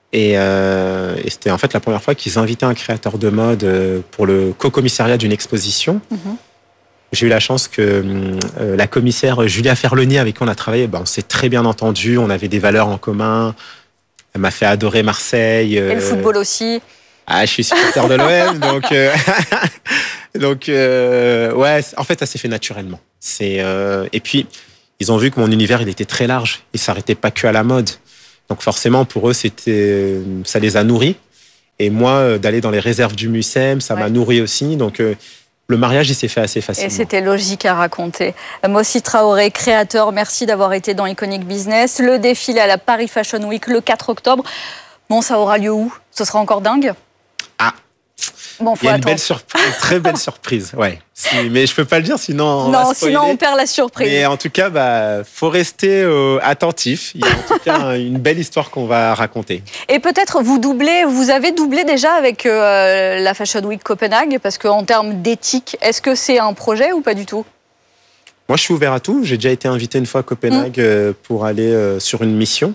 O: Et c'était en fait la première fois qu'ils invitaient un créateur de mode pour le co-commissariat d'une exposition. J'ai eu la chance que la commissaire Julia Ferloni, avec qui on a travaillé, on s'est très bien entendu, on avait des valeurs en commun. Elle m'a fait adorer Marseille.
N: Et le football aussi.
O: Ah, je suis supporter de l'OM, donc ouais, en fait, ça s'est fait naturellement. Et puis, ils ont vu que mon univers, il était très large. Il s'arrêtait pas que à la mode. Donc forcément, pour eux, ça les a nourris. Et moi, d'aller dans les réserves du Mucem, ça m'a nourri aussi. Donc le mariage, il s'est fait assez facilement.
N: Et c'était logique à raconter. Mossi Traoré, créateur, merci d'avoir été dans Iconic Business. Le défilé à la Paris Fashion Week le 4 octobre. Bon, ça aura lieu où ? Ce sera encore dingue ?
O: Ah,
N: bon,
O: il y a une très belle surprise. Ouais. Mais je peux pas le dire, sinon
N: on perd la surprise.
O: Mais en tout cas, faut rester attentif. Il y a en tout cas une belle histoire qu'on va raconter.
N: Et peut-être vous avez doublé déjà avec la Fashion Week Copenhague, parce qu'en termes d'éthique, est-ce que c'est un projet ou pas du tout ?
O: Moi, je suis ouvert à tout. J'ai déjà été invité une fois à Copenhague pour aller sur une mission.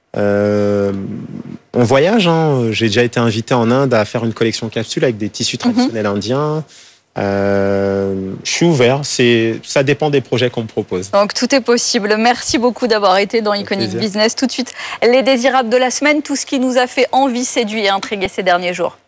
O: On voyage, hein. J'ai déjà été invité en Inde à faire une collection capsule avec des tissus traditionnels indiens. Je suis ouvert, ça dépend des projets qu'on me propose.
N: Donc tout est possible. Merci beaucoup d'avoir été dans Iconic Business. Tout de suite, les désirables de la semaine, tout ce qui nous a fait envie, séduit et intriguer ces derniers jours.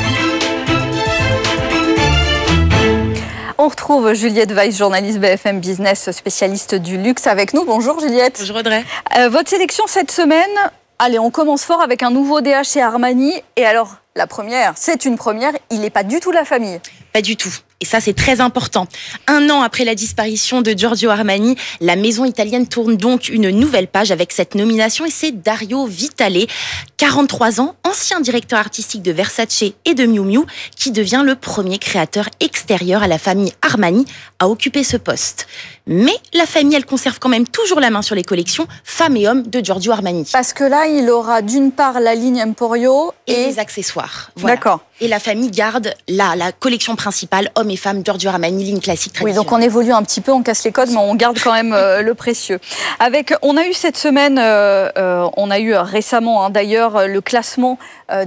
N: On retrouve Juliette Weiss, journaliste BFM Business, spécialiste du luxe avec nous. Bonjour Juliette.
P: Bonjour Audrey.
N: Votre sélection cette semaine, allez, on commence fort avec un nouveau DH chez Armani. Et alors, c'est une première, il n'est pas du tout la famille.
P: Pas du tout. Et ça, c'est très important. 1 an après la disparition de Giorgio Armani, la maison italienne tourne donc une nouvelle page avec cette nomination et c'est Dario Vitale, 43 ans, ancien directeur artistique de Versace et de Miu Miu, qui devient le premier créateur extérieur à la famille Armani à occuper ce poste. Mais la famille, elle conserve quand même toujours la main sur les collections femmes et hommes de Giorgio Armani.
N: Parce que là, il aura d'une part la ligne Emporio
P: et les accessoires. Voilà.
N: D'accord.
P: Et la famille garde la collection principale, hommes et femmes, Giorgio Armani, ligne classique traditionnelle.
N: Oui, donc on évolue un petit peu, on casse les codes, mais on garde quand même le précieux. On a eu cette semaine, on a eu récemment d'ailleurs le classement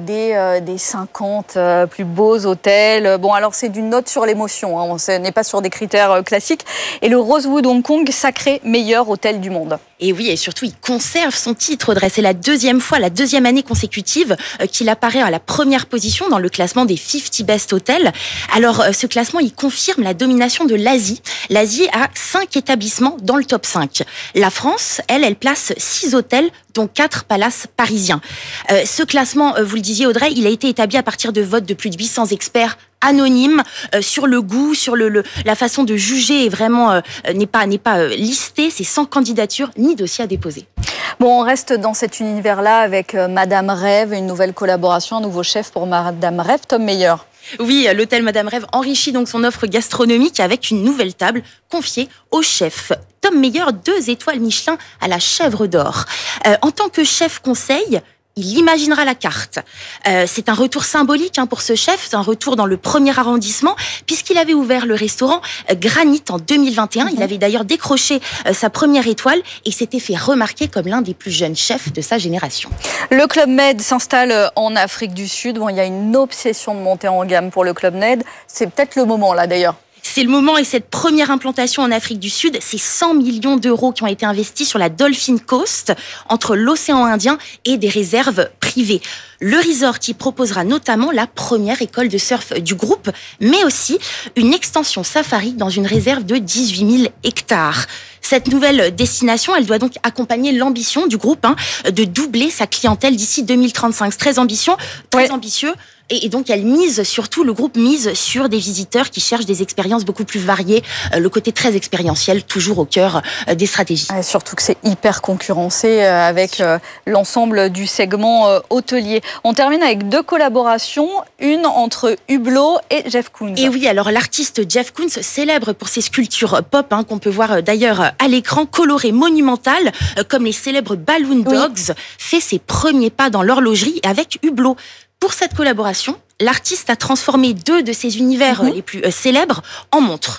N: des 50 plus beaux hôtels. Bon, alors c'est d'une note sur l'émotion, on n'est pas sur des critères classiques. Et le Rosewood Hong Kong, sacré meilleur hôtel du monde.
P: Et oui, et surtout, il conserve son titre, Audrey. C'est la deuxième année consécutive qu'il apparaît à la première position dans le classement des 50 Best Hotels. Alors, ce classement, il confirme la domination de l'Asie. L'Asie a 5 établissements dans le top 5. La France, elle place 6 hôtels, dont 4 palaces parisiens. Ce classement, vous le disiez, Audrey, il a été établi à partir de votes de plus de 800 experts anonyme sur le goût, sur la façon de juger, et vraiment n'est pas listé, c'est sans candidature ni dossier à déposer.
N: Bon, on reste dans cet univers-là avec Madame Rêve, une nouvelle collaboration, un nouveau chef pour Madame Rêve, Tom Meyer.
P: Oui, l'hôtel Madame Rêve enrichit donc son offre gastronomique avec une nouvelle table confiée au chef Tom Meyer, 2 étoiles Michelin à la Chèvre d'Or. En tant que chef conseil, il imaginera la carte. C'est un retour symbolique pour ce chef, c'est un retour dans le 1er arrondissement, puisqu'il avait ouvert le restaurant Granit en 2021. Il avait d'ailleurs décroché sa première étoile et s'était fait remarquer comme l'un des plus jeunes chefs de sa génération.
N: Le Club Med s'installe en Afrique du Sud. Bon, il y a une obsession de monter en gamme pour le Club Med. C'est peut-être le moment là d'ailleurs.
P: C'est le moment et cette première implantation en Afrique du Sud, c'est 100 millions d'euros qui ont été investis sur la Dolphin Coast, entre l'océan Indien et des réserves privées. Le resort y proposera notamment la première école de surf du groupe, mais aussi une extension safari dans une réserve de 18 000 hectares. Cette nouvelle destination, elle doit donc accompagner l'ambition du groupe de doubler sa clientèle d'ici 2035. C'est très ambitieux. Et donc, le groupe mise sur des visiteurs qui cherchent des expériences beaucoup plus variées, le côté très expérientiel, toujours au cœur des stratégies.
N: Et surtout que c'est hyper concurrencé avec l'ensemble du segment hôtelier. On termine avec 2 collaborations, une entre Hublot et Jeff Koons.
P: Et oui, alors l'artiste Jeff Koons, célèbre pour ses sculptures pop, qu'on peut voir d'ailleurs à l'écran, colorées, monumentales, comme les célèbres Balloon Dogs, fait ses premiers pas dans l'horlogerie avec Hublot. Pour cette collaboration, l'artiste a transformé 2 de ses univers les plus célèbres en montres.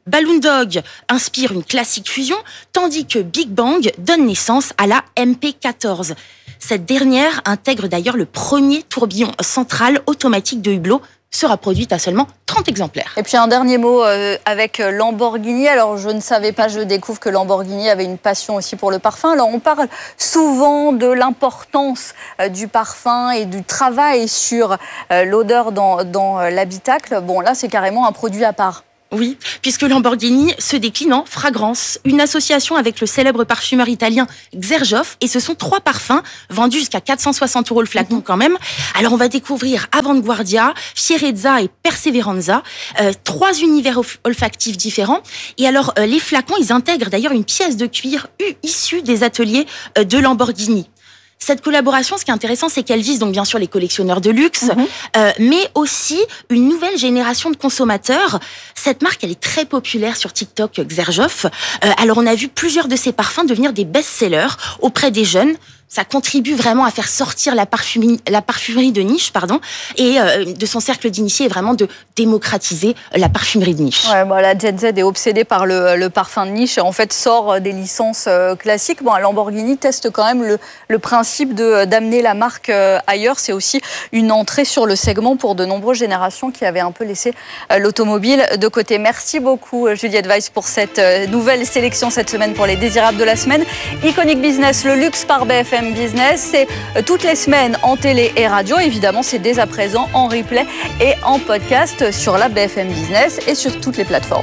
P: Balloon Dog inspire une classique fusion, tandis que Big Bang donne naissance à la MP14. Cette dernière intègre d'ailleurs le premier tourbillon central automatique de Hublot, sera produite à seulement 30 exemplaires.
N: Et puis un dernier mot avec Lamborghini. Alors je ne savais pas, je découvre que Lamborghini avait une passion aussi pour le parfum. Alors on parle souvent de l'importance du parfum et du travail sur l'odeur dans l'habitacle. Bon là c'est carrément un produit à part.
P: Oui, puisque Lamborghini se décline en fragrance, une association avec le célèbre parfumeur italien Xerjoff, et ce sont 3 parfums vendus jusqu'à 460 € le flacon quand même. Alors on va découvrir Avanguardia, Fierezza et Perseveranza, 3 univers olfactifs différents. Et alors les flacons, ils intègrent d'ailleurs une pièce de cuir issue des ateliers de Lamborghini. Cette collaboration, ce qui est intéressant, c'est qu'elle vise donc bien sûr les collectionneurs de luxe, mais aussi une nouvelle génération de consommateurs. Cette marque, elle est très populaire sur TikTok, Xerjoff. Alors on a vu plusieurs de ses parfums devenir des best-sellers auprès des jeunes. Ça contribue vraiment à faire sortir la parfumerie de niche, et de son cercle d'initiés, et vraiment de démocratiser la parfumerie de niche.
N: Ouais, la Gen Z est obsédée par le parfum de niche et en fait sort des licences classiques. Bon, Lamborghini teste quand même le principe d'amener la marque ailleurs. C'est aussi une entrée sur le segment pour de nombreuses générations qui avaient un peu laissé l'automobile de côté. Merci beaucoup Juliette Weiss pour cette nouvelle sélection cette semaine pour les désirables de la semaine. Iconic Business, le luxe par BFM Business, c'est toutes les semaines en télé et radio. Évidemment, c'est dès à présent en replay et en podcast sur la BFM Business et sur toutes les plateformes.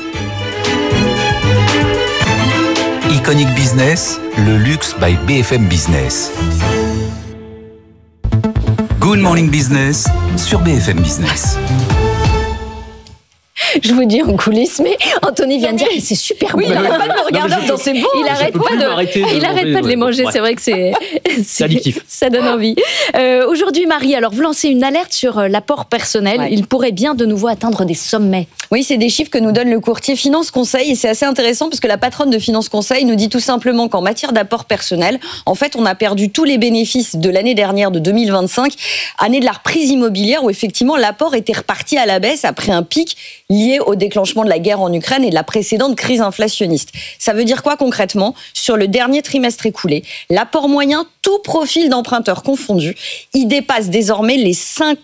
I: Iconic Business, le luxe by BFM Business. Good Morning Business sur BFM Business.
Q: Je vous dis en coulisses, mais Anthony vient de dire c'est super bon.
A: Oui, il n'arrête pas de me regarder dans ses beaux.
Q: Il n'arrête pas de les manger. C'est vrai que c'est
B: addictif.
Q: Ça donne envie. Aujourd'hui, Marie, alors vous lancez une alerte sur l'apport personnel. Ouais. Il pourrait bien de nouveau atteindre des sommets.
A: Oui, c'est des chiffres que nous donne le courtier Finance Conseil et c'est assez intéressant parce que la patronne de Finance Conseil nous dit tout simplement qu'en matière d'apport personnel, en fait, on a perdu tous les bénéfices de l'année dernière, de 2025, année de la reprise immobilière où effectivement l'apport était reparti à la baisse après un pic lié au déclenchement de la guerre en Ukraine et de la précédente crise inflationniste. Ça veut dire quoi concrètement ? Sur le dernier trimestre écoulé, l'apport moyen, tout profil d'emprunteur confondu, il dépasse désormais les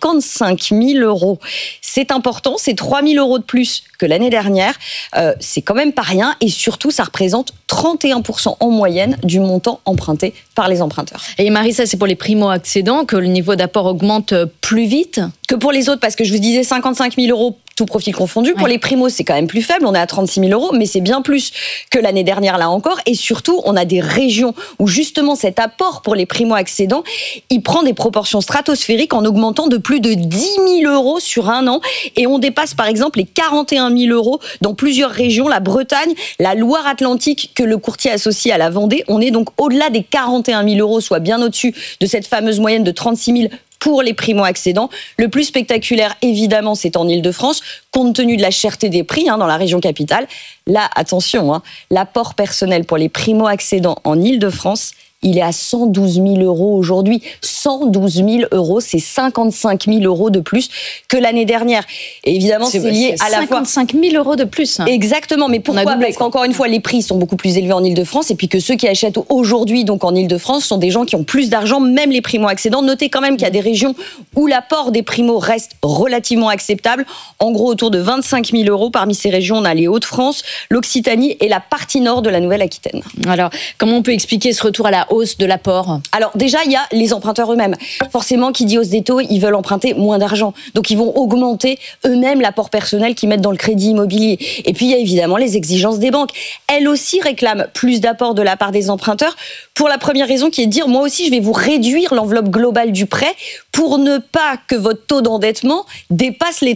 A: 55 000 €. C'est important, c'est 3 000 € de plus que l'année dernière. C'est quand même pas rien et surtout, ça représente 31% en moyenne du montant emprunté par les emprunteurs.
Q: Et Marie, ça c'est pour les primo-accédants, que le niveau d'apport augmente plus vite
A: que pour les autres, parce que je vous disais 55 000 € tout profil confondu. Ouais. Pour les primos, c'est quand même plus faible. On est à 36 000 €, mais c'est bien plus que l'année dernière, là encore. Et surtout, on a des régions où justement cet apport pour les primo-accédants, il prend des proportions stratosphériques en augmentant de plus de 10 000 € sur un an. Et on dépasse par exemple les 41 000 € dans plusieurs régions, la Bretagne, la Loire-Atlantique, que le courtier associe à la Vendée. On est donc au-delà des 41 000 €, soit bien au-dessus de cette fameuse moyenne de 36 000 pour les primo-accédants. Le plus spectaculaire, évidemment, c'est en Ile-de-France, compte tenu de la cherté des prix dans la région capitale. Là, attention, l'apport personnel pour les primo-accédants en Ile-de-France, il est à 112 000 € aujourd'hui. 112 000 €, c'est 55 000 € de plus que l'année dernière. Et évidemment, c'est lié à la fois...
Q: 55 000 € de plus.
A: Exactement, mais pourquoi ? Parce qu'encore une fois, les prix sont beaucoup plus élevés en Ile-de-France et puis que ceux qui achètent aujourd'hui donc en Ile-de-France sont des gens qui ont plus d'argent, même les primo-accédants. Notez quand même qu'il y a des régions où l'apport des primos reste relativement acceptable. En gros, autour de 25 000 €. Parmi ces régions, on a les Hauts-de-France, l'Occitanie et la partie nord de la Nouvelle-Aquitaine.
Q: Alors, comment on peut expliquer ce retour à la hausse de l'apport ?
A: Alors déjà, il y a les emprunteurs eux-mêmes. Forcément, qui dit hausse des taux, ils veulent emprunter moins d'argent. Donc ils vont augmenter eux-mêmes l'apport personnel qu'ils mettent dans le crédit immobilier. Et puis il y a évidemment les exigences des banques. Elles aussi réclament plus d'apport de la part des emprunteurs pour la première raison qui est de dire moi aussi je vais vous réduire l'enveloppe globale du prêt pour ne pas que votre taux d'endettement dépasse les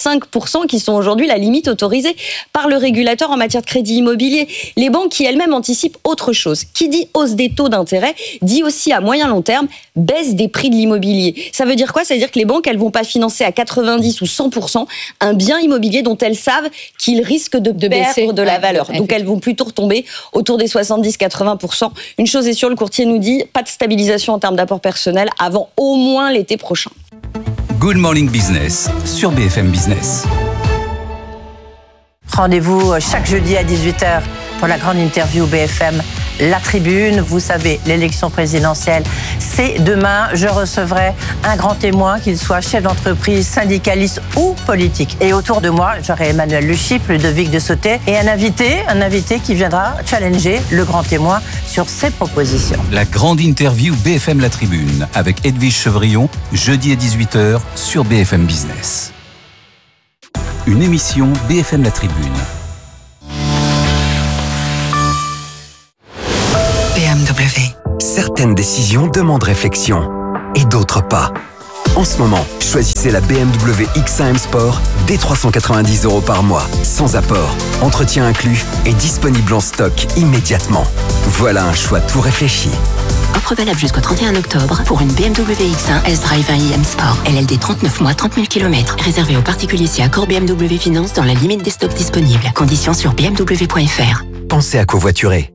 A: 35% qui sont aujourd'hui la limite autorisée par le régulateur en matière de crédit immobilier. Les banques qui elles-mêmes anticipent autre chose. Qui dit hausse des taux d'intérêt dit aussi à moyen long terme baisse des prix de l'immobilier. Ça veut dire quoi ? Ça veut dire que les banques, elles vont pas financer à 90 ou 100% un bien immobilier dont elles savent qu'il risque de perdre de la valeur. Donc elles vont plutôt retomber autour des 70-80%. Une chose est sûre, le courtier nous dit pas de stabilisation en termes d'apport personnel avant au moins l'été prochain.
I: Good Morning Business sur BFM Business.
R: Rendez-vous chaque jeudi à 18h pour la grande interview BFM La Tribune. Vous savez, l'élection présidentielle, c'est demain. Je recevrai un grand témoin, qu'il soit chef d'entreprise, syndicaliste ou politique. Et autour de moi, j'aurai Emmanuel Le Chypre, Ludovic de Sauté et un invité qui viendra challenger le grand témoin sur ses propositions.
I: La grande interview BFM La Tribune avec Edwige Chevrillon, jeudi à 18h sur BFM Business. Une émission BFM La Tribune.
S: BMW. Certaines décisions demandent réflexion et d'autres pas. En ce moment, choisissez la BMW X1 M Sport dès 390 € par mois, sans apport, entretien inclus et disponible en stock immédiatement. Voilà un choix tout réfléchi.
T: Offre valable jusqu'au 31 octobre pour une BMW X1 S-Drive 1 iM Sport. LLD 39 mois, 30 000 km. Réservé aux particuliers si accord BMW Finance dans la limite des stocks disponibles. Conditions sur bmw.fr.
S: Pensez à covoiturer.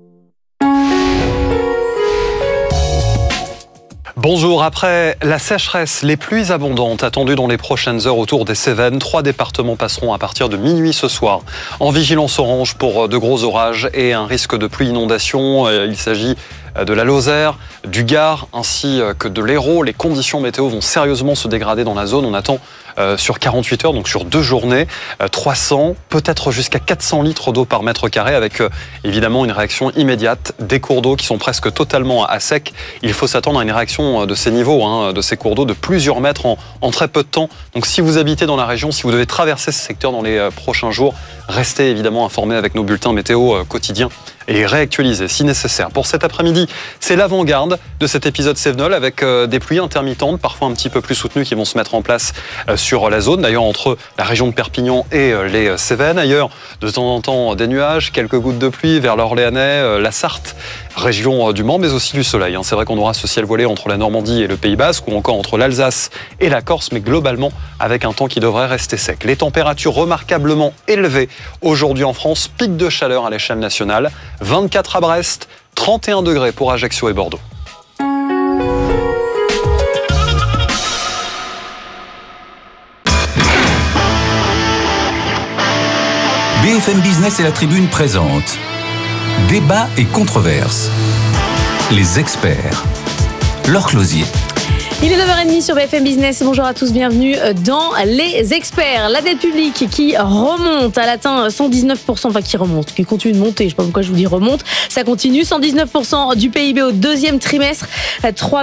U: Bonjour, après la sécheresse, les pluies abondantes attendues dans les prochaines heures autour des Cévennes, 3 départements passeront à partir de minuit ce soir en vigilance orange pour de gros orages et un risque de pluie inondation. Il s'agit de la Lozère, du Gard ainsi que de l'Hérault. Les conditions météo vont sérieusement se dégrader dans la zone. On attend sur 48 heures, donc sur 2 journées, 300, peut-être jusqu'à 400 litres d'eau par mètre carré avec évidemment une réaction immédiate des cours d'eau qui sont presque totalement à sec. Il faut s'attendre à une réaction de ces niveaux, de ces cours d'eau de plusieurs mètres en très peu de temps. Donc si vous habitez dans la région, si vous devez traverser ce secteur dans les prochains jours, restez évidemment informés avec nos bulletins météo quotidiens et réactualisés si nécessaire. Pour cet après-midi, c'est l'avant-garde de cet épisode Cévenol avec des pluies intermittentes, parfois un petit peu plus soutenues, qui vont se mettre en place sur la zone, d'ailleurs entre la région de Perpignan et les Cévennes. Ailleurs, de temps en temps, des nuages, quelques gouttes de pluie vers l'Orléanais, la Sarthe, région du Mans, mais aussi du soleil. C'est vrai qu'on aura ce ciel voilé entre la Normandie et le Pays Basque, ou encore entre l'Alsace et la Corse, mais globalement avec un temps qui devrait rester sec. Les températures remarquablement élevées aujourd'hui en France, pic de chaleur à l'échelle nationale, 24 à Brest, 31 degrés pour Ajaccio et Bordeaux.
I: BFM Business et La Tribune présentent Débat et controverses. Les experts. Laure Closier.
Q: Il est 9h30 sur BFM Business. Bonjour à tous, bienvenue dans Les Experts. La dette publique qui remonte, elle atteint 119%, enfin qui continue de monter, je ne sais pas pourquoi je vous dis remonte, ça continue, 119% du PIB au deuxième trimestre, 3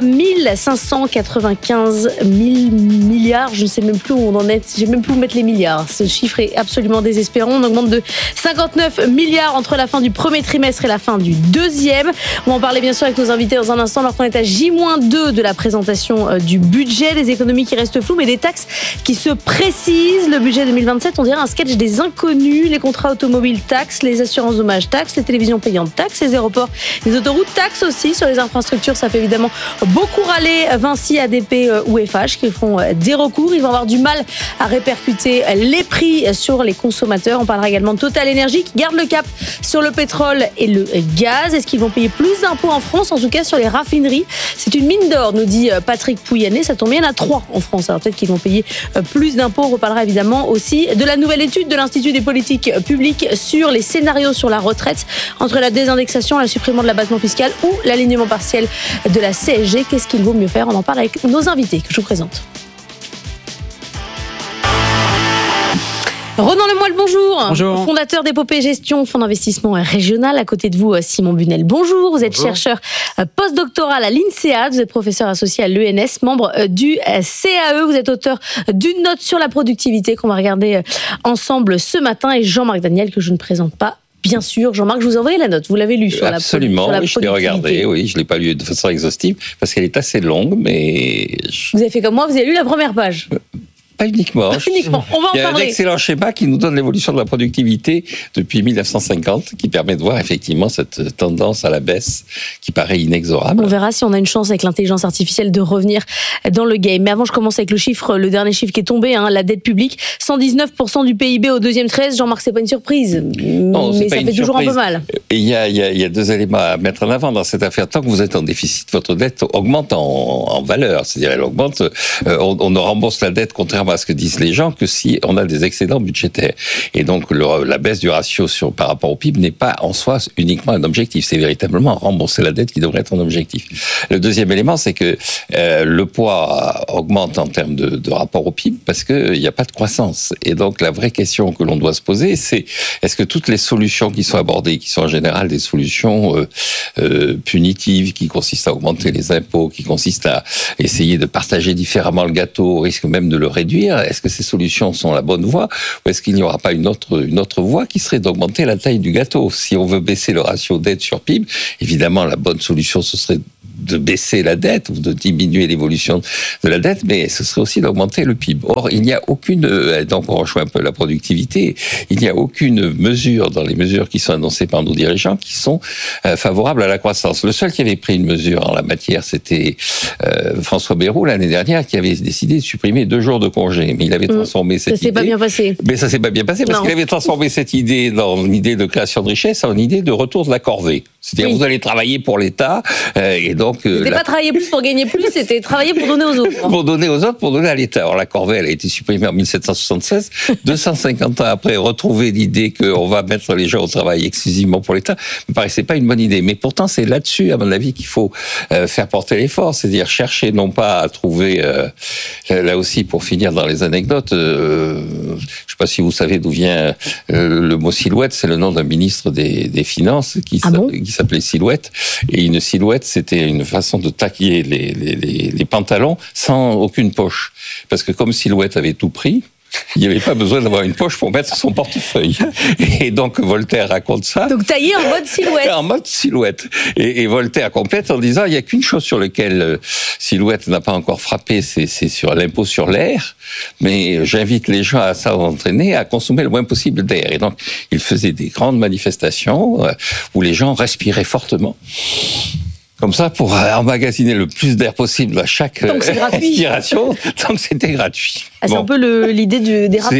Q: 595 000 milliards, je ne sais même plus où on en est, j'ai même plus où mettre les milliards. Ce chiffre est absolument désespérant, on augmente de 59 milliards entre la fin du premier trimestre et la fin du deuxième. On va en parler bien sûr avec nos invités dans un instant, alors qu'on est à J-2 de la présentation du budget, des économies qui restent floues, mais des taxes qui se précisent. Le budget 2027, on dirait un sketch des inconnus. Les contrats automobiles taxes, les assurances dommages taxes, les télévisions payantes taxes, les aéroports, les autoroutes taxes aussi. Sur les infrastructures, ça fait évidemment beaucoup râler Vinci, ADP ou FH qui font des recours. Ils vont avoir du mal à répercuter les prix sur les consommateurs. On parlera également de Total Energy qui garde le cap sur le pétrole et le gaz. Est-ce qu'ils vont payer plus d'impôts en France, en tout cas sur les raffineries? C'est une mine d'or, nous dit Patrick Pouyanné, ça tombe bien, il y en a 3 en France. Alors peut-être qu'ils vont payer plus d'impôts. On reparlera évidemment aussi de la nouvelle étude de l'Institut des politiques publiques sur les scénarios sur la retraite, entre la désindexation, la suppression de l'abattement fiscal ou l'alignement partiel de la CSG. Qu'est-ce qu'il vaut mieux faire? On en parle avec nos invités que je vous présente. Ronan Lemoyle, bonjour.
V: Bonjour.
Q: Fondateur d'Épopée Gestion, fonds d'investissement régional. À côté de vous, Simon Bunel, bonjour. Vous êtes chercheur postdoctoral à l'INSEAD, vous êtes professeur associé à l'ENS, membre du CAE. Vous êtes auteur d'une note sur la productivité qu'on va regarder ensemble ce matin. Et Jean-Marc Daniel, que je ne présente pas. Bien sûr, Jean-Marc, je vous ai envoyé la note. Vous l'avez lue sur
V: Absolument,
Q: la
V: oui, je l'ai regardée. Oui, je ne l'ai pas lue de façon exhaustive parce qu'elle est assez longue, mais...
Q: Vous avez fait comme moi, vous avez lu la première page.
V: Pas uniquement.
Q: Pas uniquement. On va en parler.
V: Il y a un excellent schéma qui nous donne l'évolution de la productivité depuis 1950, qui permet de voir effectivement cette tendance à la baisse qui paraît inexorable.
Q: On verra si on a une chance avec l'intelligence artificielle de revenir dans le game. Mais avant, je commence avec le dernier chiffre qui est tombé, la dette publique, 119% du PIB au deuxième trimestre. Jean-Marc, c'est pas une surprise,
V: non,
Q: mais ça fait toujours un peu mal.
V: Et il y a 2 éléments à mettre en avant dans cette affaire. Tant que vous êtes en déficit, votre dette augmente en valeur, c'est-à-dire elle augmente. On rembourse la dette contrairement contrairement à ce que disent les gens, que si on a des excédents budgétaires. Et donc, la baisse du ratio par rapport au PIB n'est pas en soi uniquement un objectif. C'est véritablement rembourser la dette qui devrait être un objectif. Le deuxième élément, c'est que le poids augmente en termes de rapport au PIB parce qu'il n'y a pas de croissance. Et donc, la vraie question que l'on doit se poser, c'est est-ce que toutes les solutions qui sont abordées, qui sont en général des solutions punitives, qui consistent à augmenter les impôts, qui consistent à essayer de partager différemment le gâteau, au risque même de le réduire, est-ce que ces solutions sont la bonne voie ou est-ce qu'il n'y aura pas une autre voie qui serait d'augmenter la taille du gâteau? Si on veut baisser le ratio dette sur PIB, évidemment, la bonne solution, ce serait de baisser la dette ou de diminuer l'évolution de la dette, mais ce serait aussi d'augmenter le PIB. Or, il n'y a aucune, donc on rejoint un peu la productivité, il n'y a aucune mesure dans les mesures qui sont annoncées par nos dirigeants qui sont favorables à la croissance. Le seul qui avait pris une mesure en la matière, c'était François Bayrou l'année dernière, qui avait décidé de supprimer 2 jours de congé, mais il avait transformé cette idée... Ça s'est pas bien passé. Mais ça s'est pas bien passé parce qu'il avait transformé cette idée dans une idée de création de richesse en une idée de retour de la corvée. C'est-à-dire vous allez travailler pour l'État et donc...
Q: C'était pas travailler plus pour gagner plus, c'était travailler pour donner aux autres.
V: Pour donner aux autres, pour donner à l'État. Alors la corvée, elle a été supprimée en 1776. 250 ans après, retrouver l'idée qu'on va mettre les gens au travail exclusivement pour l'État me paraissait pas une bonne idée. Mais pourtant, c'est là-dessus, à mon avis, qu'il faut faire porter l'effort. C'est-à-dire chercher non pas à trouver, là aussi, pour finir dans les anecdotes, je sais pas si vous savez d'où vient le mot silhouette, c'est le nom d'un ministre des Finances qui s'appelait Silhouette. Et une silhouette, c'était une façon de taquiller les pantalons sans aucune poche. Parce que comme Silhouette avait tout pris, il n'y avait pas besoin d'avoir une poche pour mettre son portefeuille. Et donc Voltaire raconte ça.
Q: Donc taillé en mode silhouette.
V: En mode silhouette. Et Voltaire complète en disant il n'y a qu'une chose sur laquelle Silhouette n'a pas encore frappé, c'est sur l'impôt sur l'air. Mais j'invite les gens à s'entraîner à consommer le moins possible d'air. Et donc il faisait des grandes manifestations où les gens respiraient fortement. Comme ça, pour emmagasiner le plus d'air possible à chaque respiration, tant que c'était gratuit.
Q: Ah, c'est un peu l'idée des rapides.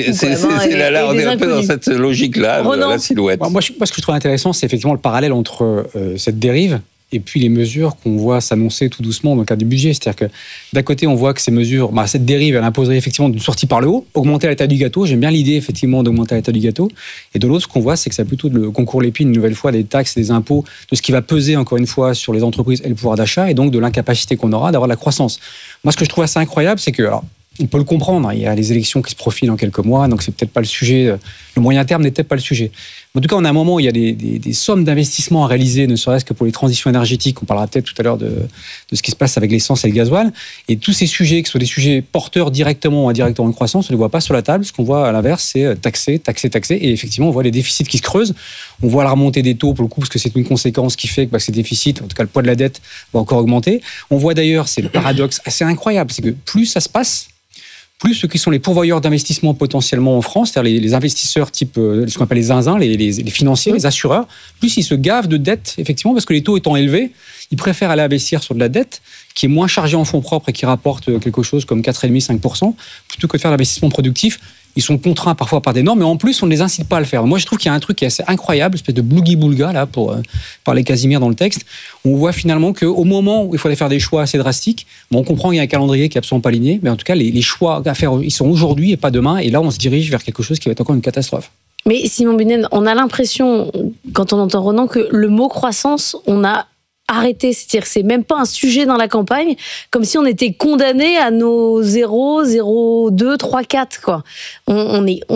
V: Là, on est un peu dans cette logique-là, de la silhouette.
D: Moi, ce que je trouve intéressant, c'est effectivement le parallèle entre cette dérive et puis les mesures qu'on voit s'annoncer tout doucement dans le cadre du budget. C'est-à-dire que d'un côté, on voit que ces mesures, cette dérive, elle imposerait effectivement une sortie par le haut, augmenter la taille du gâteau. J'aime bien l'idée, effectivement, d'augmenter la taille du gâteau. Et de l'autre, ce qu'on voit, c'est que ça plutôt le concours l'épine, une nouvelle fois, des taxes, des impôts, de ce qui va peser, encore une fois, sur les entreprises et le pouvoir d'achat, et donc de l'incapacité qu'on aura d'avoir de la croissance. Moi, ce que je trouve assez incroyable, c'est que, alors, on peut le comprendre, il y a les élections qui se profilent dans quelques mois, donc c'est peut-être pas le sujet, le moyen terme n'est peut-être pas le sujet. En tout cas, on a un moment où il y a des sommes d'investissement à réaliser, ne serait-ce que pour les transitions énergétiques. On parlera peut-être tout à l'heure de ce qui se passe avec l'essence et le gasoil. Et tous ces sujets, qui sont des sujets porteurs directement ou indirectement de croissance, on ne les voit pas sur la table. Ce qu'on voit à l'inverse, c'est taxer. Et effectivement, on voit les déficits qui se creusent. On voit la remontée des taux, pour le coup, parce que c'est une conséquence qui fait que ces déficits, en tout cas le poids de la dette, va encore augmenter. On voit d'ailleurs, c'est le paradoxe assez incroyable, c'est que plus ça se passe, plus ceux qui sont les pourvoyeurs d'investissement potentiellement en France, c'est-à-dire les investisseurs type ce qu'on appelle les zinzins, les financiers, les assureurs, plus ils se gavent de dettes, effectivement, parce que les taux étant élevés, ils préfèrent aller investir sur de la dette qui est moins chargée en fonds propres et qui rapporte quelque chose comme 4,5-5%, plutôt que de faire l'investissement productif. Ils sont contraints parfois par des normes, mais en plus, on ne les incite pas à le faire. Moi, je trouve qu'il y a un truc qui est assez incroyable, une espèce de blougi-boulga, là, pour parler Casimir dans le texte. On voit finalement qu'au moment où il fallait faire des choix assez drastiques, on comprend qu'il y a un calendrier qui est absolument pas aligné, mais en tout cas, les choix à faire, ils sont aujourd'hui et pas demain. Et là, on se dirige vers quelque chose qui va être encore une catastrophe.
Q: Mais Simon Bunen, on a l'impression, quand on entend Ronan, que le mot croissance, on a arrêté, c'est-à-dire que c'est même pas un sujet dans la campagne, comme si on était condamné à nos 0, 0, 2, 3, 4, quoi. On est,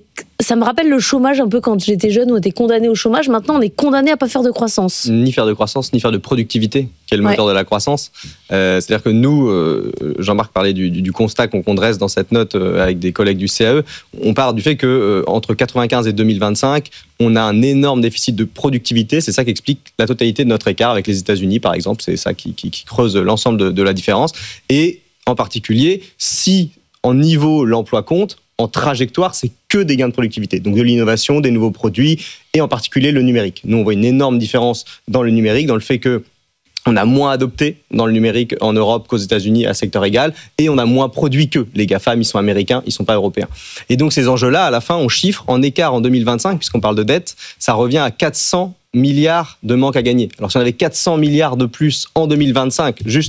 Q: ça me rappelle le chômage un peu quand j'étais jeune, où on était condamné au chômage. Maintenant, on est condamné à pas faire de croissance.
E: Ni faire de croissance, ni faire de productivité, qui est le moteur de la croissance. C'est-à-dire que nous, Jean-Marc parlait du constat qu'on dresse dans cette note avec des collègues du CAE. On part du fait que entre 95 et 2025, on a un énorme déficit de productivité. C'est ça qui explique la totalité de notre écart avec les États-Unis, par exemple. C'est ça qui creuse l'ensemble de la différence. Et en particulier, si en niveau l'emploi compte, en trajectoire, c'est que des gains de productivité. Donc de l'innovation, des nouveaux produits, et en particulier le numérique. Nous, on voit une énorme différence dans le numérique, dans le fait que on a moins adopté dans le numérique en Europe qu'aux États-Unis à secteur égal, et on a moins produit qu'eux. Les GAFAM, ils sont américains, ils ne sont pas européens. Et donc ces enjeux-là, à la fin, on chiffre en écart en 2025, puisqu'on parle de dette, ça revient à 400 milliards de manque à gagner. Alors si on avait 400 milliards de plus en 2025, juste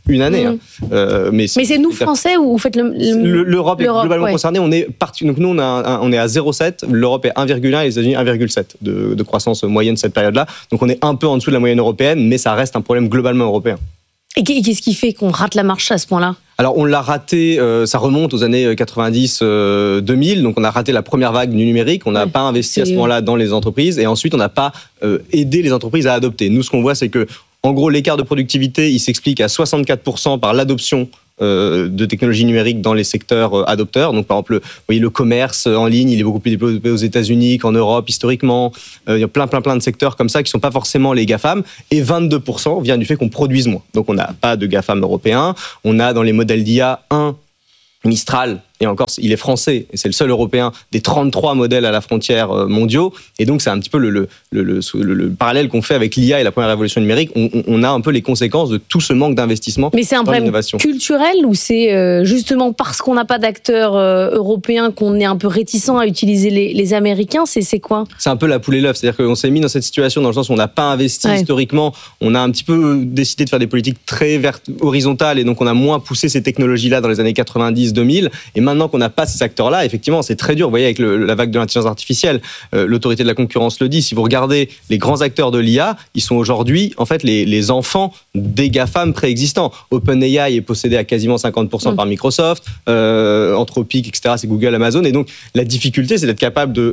E: une année.
Q: Mais c'est nous, Français, ou vous faites
E: l'Europe est globalement concernée. On est donc nous, on est à 0,7. L'Europe est 1,1 et les États-Unis 1,7 de croissance moyenne cette période-là. Donc on est un peu en dessous de la moyenne européenne, mais ça reste un problème globalement européen.
Q: Et qu'est-ce qui fait qu'on rate la marche à ce point-là ?
E: Alors on l'a raté, ça remonte aux années 90-2000, donc on a raté la première vague du numérique, on n'a pas investi à ce moment-là dans les entreprises, et ensuite on n'a pas aidé les entreprises à adopter. Nous, ce qu'on voit, c'est que, en gros, l'écart de productivité, il s'explique à 64% par l'adoption de technologies numériques dans les secteurs adopteurs. Donc, par exemple, vous voyez, le commerce en ligne, il est beaucoup plus développé aux États-Unis qu'en Europe, historiquement. Il y a plein de secteurs comme ça qui sont pas forcément les GAFAM. Et 22% vient du fait qu'on produise moins. Donc, on n'a pas de GAFAM européens. On a dans les modèles d'IA un Mistral, et encore, il est français, et c'est le seul européen des 33 modèles à la frontière mondiaux. Et donc, c'est un petit peu le parallèle qu'on fait avec l'IA et la première révolution numérique. On a un peu les conséquences de tout ce manque d'investissement dans l'innovation.
Q: Mais c'est un problème culturel ou c'est justement parce qu'on n'a pas d'acteurs européens qu'on est un peu réticent à utiliser les Américains ? C'est quoi ?
E: C'est un peu la poule et l'œuf. C'est-à-dire qu'on s'est mis dans cette situation dans le sens où on n'a pas investi historiquement. On a un petit peu décidé de faire des politiques très horizontales et donc on a moins poussé ces technologies-là dans les années 90-2000. Et maintenant qu'on n'a pas ces acteurs-là, effectivement, c'est très dur. Vous voyez, avec la vague de l'intelligence artificielle, l'autorité de la concurrence le dit. Si vous regardez les grands acteurs de l'IA, ils sont aujourd'hui, en fait, les enfants des GAFAM préexistants. OpenAI est possédé à quasiment 50% par Microsoft, Anthropic, etc., c'est Google, Amazon. Et donc, la difficulté, c'est d'être capable de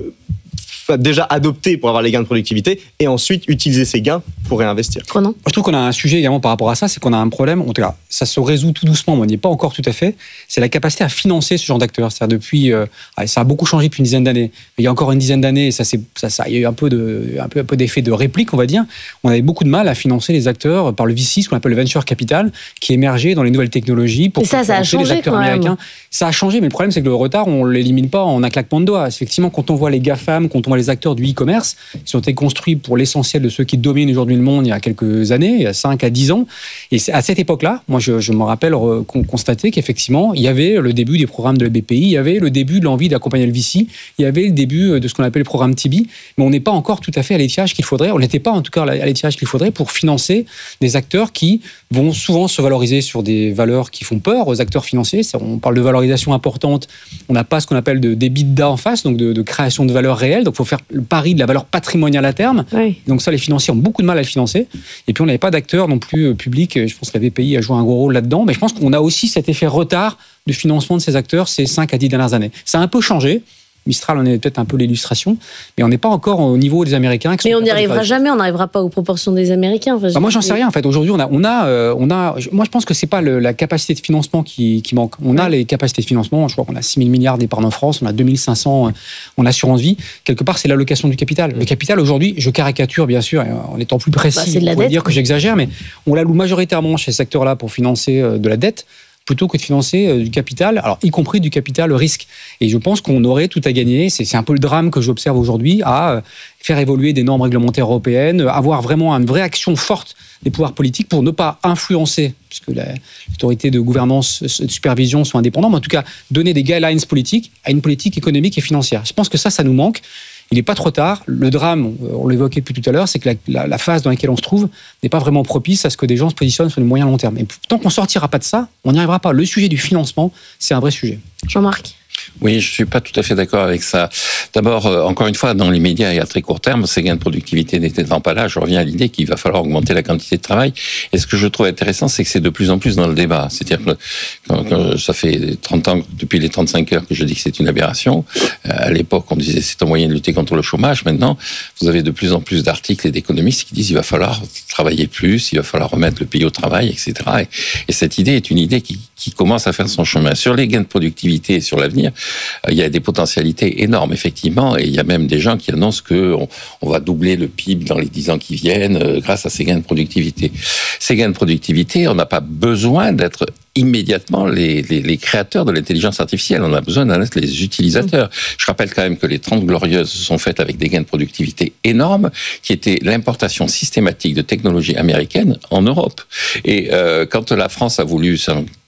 E: déjà adopter pour avoir les gains de productivité et ensuite utiliser ces gains pour réinvestir.
Q: Moi,
D: je trouve qu'on a un sujet également par rapport à ça, c'est qu'on a un problème, en tout cas, ça se résout tout doucement, mais on n'y est pas encore tout à fait, c'est la capacité à financer ce genre d'acteurs. C'est-à-dire depuis, ça a beaucoup changé depuis une dizaine d'années. Il y a encore une dizaine d'années, il y a eu un peu d'effet de réplique, on va dire. On avait beaucoup de mal à financer les acteurs par le VC, ce qu'on appelle le venture capital, qui émergeait dans les nouvelles technologies pour financer les acteurs américains. Ça a changé, mais le problème, c'est que le retard, on ne l'élimine pas en un claquement de doigts. Effectivement, quand on voit les GAFAM, quand on voit les acteurs du e-commerce, ils ont été construits pour l'essentiel de ceux qui dominent aujourd'hui le monde il y a quelques années, il y a 5 à 10 ans. Et à cette époque-là, moi, je me rappelle constater qu'effectivement, il y avait le début des programmes de la BPI, il y avait le début de l'envie d'accompagner le VC, il y avait le début de ce qu'on appelle le programme TIBI, mais on n'est pas encore tout à fait à l'étiage qu'il faudrait, on n'était pas en tout cas à l'étiage qu'il faudrait pour financer des acteurs qui vont souvent se valoriser sur des valeurs qui font peur aux acteurs financiers. On parle de valorisation importante, on n'a pas ce qu'on appelle d'EBITDA en face, donc de création de valeur réelle, donc il faut faire le pari de la valeur patrimoniale à terme. Oui. Donc ça, les financiers ont beaucoup de mal à le financer. Et puis on n'avait pas d'acteurs non plus publics. Je pense que la BPI a joué un gros rôle là-dedans. Mais je pense qu'on a aussi cet effet retard de financement de ces acteurs ces 5 à 10 dernières années. Ça a un peu changé. Mistral en est peut-être un peu l'illustration, mais on n'est pas encore au niveau des Américains.
Q: Mais on n'y arrivera jamais, on n'arrivera pas aux proportions des Américains. Enfin,
D: moi, j'en sais rien. En fait, aujourd'hui, moi, je pense que c'est pas la capacité de financement qui manque. On a les capacités de financement. Je crois qu'on a 6 000 milliards d'épargne en France, on a 2 500 en assurance vie. Quelque part, c'est l'allocation du capital. Le capital, aujourd'hui, je caricature, bien sûr, en étant plus précis, on pourrait dire que j'exagère, mais on l'alloue majoritairement chez ce secteur-là pour financer de la dette, plutôt que de financer du capital, alors y compris du capital risque. Et je pense qu'on aurait tout à gagner, c'est un peu le drame que j'observe aujourd'hui, à faire évoluer des normes réglementaires européennes, avoir vraiment une vraie action forte des pouvoirs politiques pour ne pas influencer, puisque l'autorité de gouvernance et de supervision sont indépendants, mais en tout cas donner des guidelines politiques à une politique économique et financière. Je pense que ça nous manque. Il n'est pas trop tard. Le drame, on l'évoquait depuis tout à l'heure, c'est que la phase dans laquelle on se trouve n'est pas vraiment propice à ce que des gens se positionnent sur le moyen long terme. Et tant qu'on ne sortira pas de ça, on n'y arrivera pas. Le sujet du financement, c'est un vrai sujet.
Q: Jean-Marc ?
V: Oui, je suis pas tout à fait d'accord avec ça. D'abord, encore une fois, dans les médias et à très court terme, ces gains de productivité n'étant pas là, je reviens à l'idée qu'il va falloir augmenter la quantité de travail. Et ce que je trouve intéressant, c'est que c'est de plus en plus dans le débat. C'est-à-dire que quand ça fait 30 ans, depuis les 35 heures, que je dis que c'est une aberration. À l'époque, on disait c'est un moyen de lutter contre le chômage. Maintenant, vous avez de plus en plus d'articles et d'économistes qui disent il va falloir travailler plus, il va falloir remettre le pays au travail, etc. Et cette idée est une idée qui commence à faire son chemin. Sur les gains de productivité et sur l'avenir, il y a des potentialités énormes, effectivement, et il y a même des gens qui annoncent qu'on va doubler le PIB dans les 10 ans qui viennent grâce à ces gains de productivité. Ces gains de productivité, on n'a pas besoin d'être immédiatement les créateurs de l'intelligence artificielle. On a besoin d'en être les utilisateurs. Je rappelle quand même que les 30 Glorieuses se sont faites avec des gains de productivité énormes, qui étaient l'importation systématique de technologies américaines en Europe. Et quand la France a voulu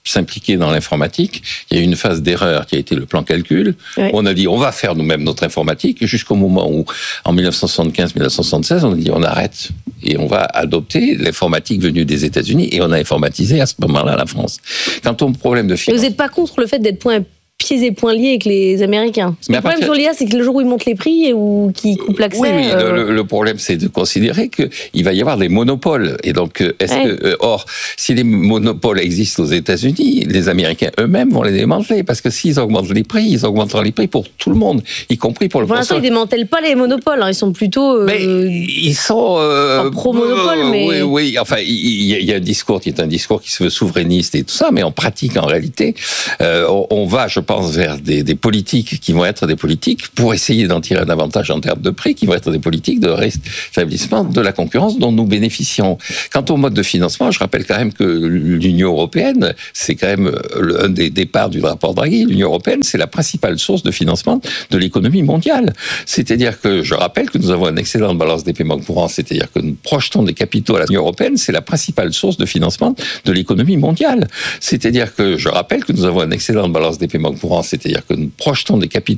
V: s'impliquer dans l'informatique, il y a eu une phase d'erreur qui a été le plan calcul. Oui. On a dit, on va faire nous-mêmes notre informatique, jusqu'au moment où, en 1975-1976, on a dit, on arrête et on va adopter l'informatique venue des États-Unis, et on a informatisé à ce moment-là la France. Quant au problème de finance...
Q: Vous n'êtes pas contre le fait d'être pieds et poings liés avec les Américains. Le problème sur l'IA, c'est que le jour où ils montent les prix ou qu'ils coupent l'accès...
V: Oui, le problème, c'est de considérer qu'il va y avoir des monopoles. Et donc, or, si les monopoles existent aux États-Unis, les Américains eux-mêmes vont les démanteler. Parce que s'ils augmentent les prix, ils augmenteront les prix pour tout le monde, y compris pour le
Q: Pour l'instant, ils ne démantèlent pas les monopoles. Ils sont plutôt...
V: ils sont...
Q: pro-monopole, mais...
V: Oui, enfin, il y a un discours qui est un discours qui se veut souverainiste et tout ça, mais en pratique, en réalité, on va, je pense, vers des politiques qui vont être des politiques pour essayer d'en tirer un avantage en termes de prix, qui vont être des politiques de rétablissement de la concurrence dont nous bénéficions. Quant au mode de financement, je rappelle quand même que l'Union européenne, c'est quand même un des départs du rapport Draghi. L'Union européenne, c'est la principale source de financement de l'économie mondiale. C'est-à-dire que je rappelle que nous avons un excédent de balance des paiements courants, c'est-à-dire que nous projetons des capitaux à l'Union européenne, c'est la principale source de financement de l'économie mondiale. C'est-à-dire que je rappelle que nous avons un excédent de balance des paiements courants, c'est-à-dire que nous projetons des capitaux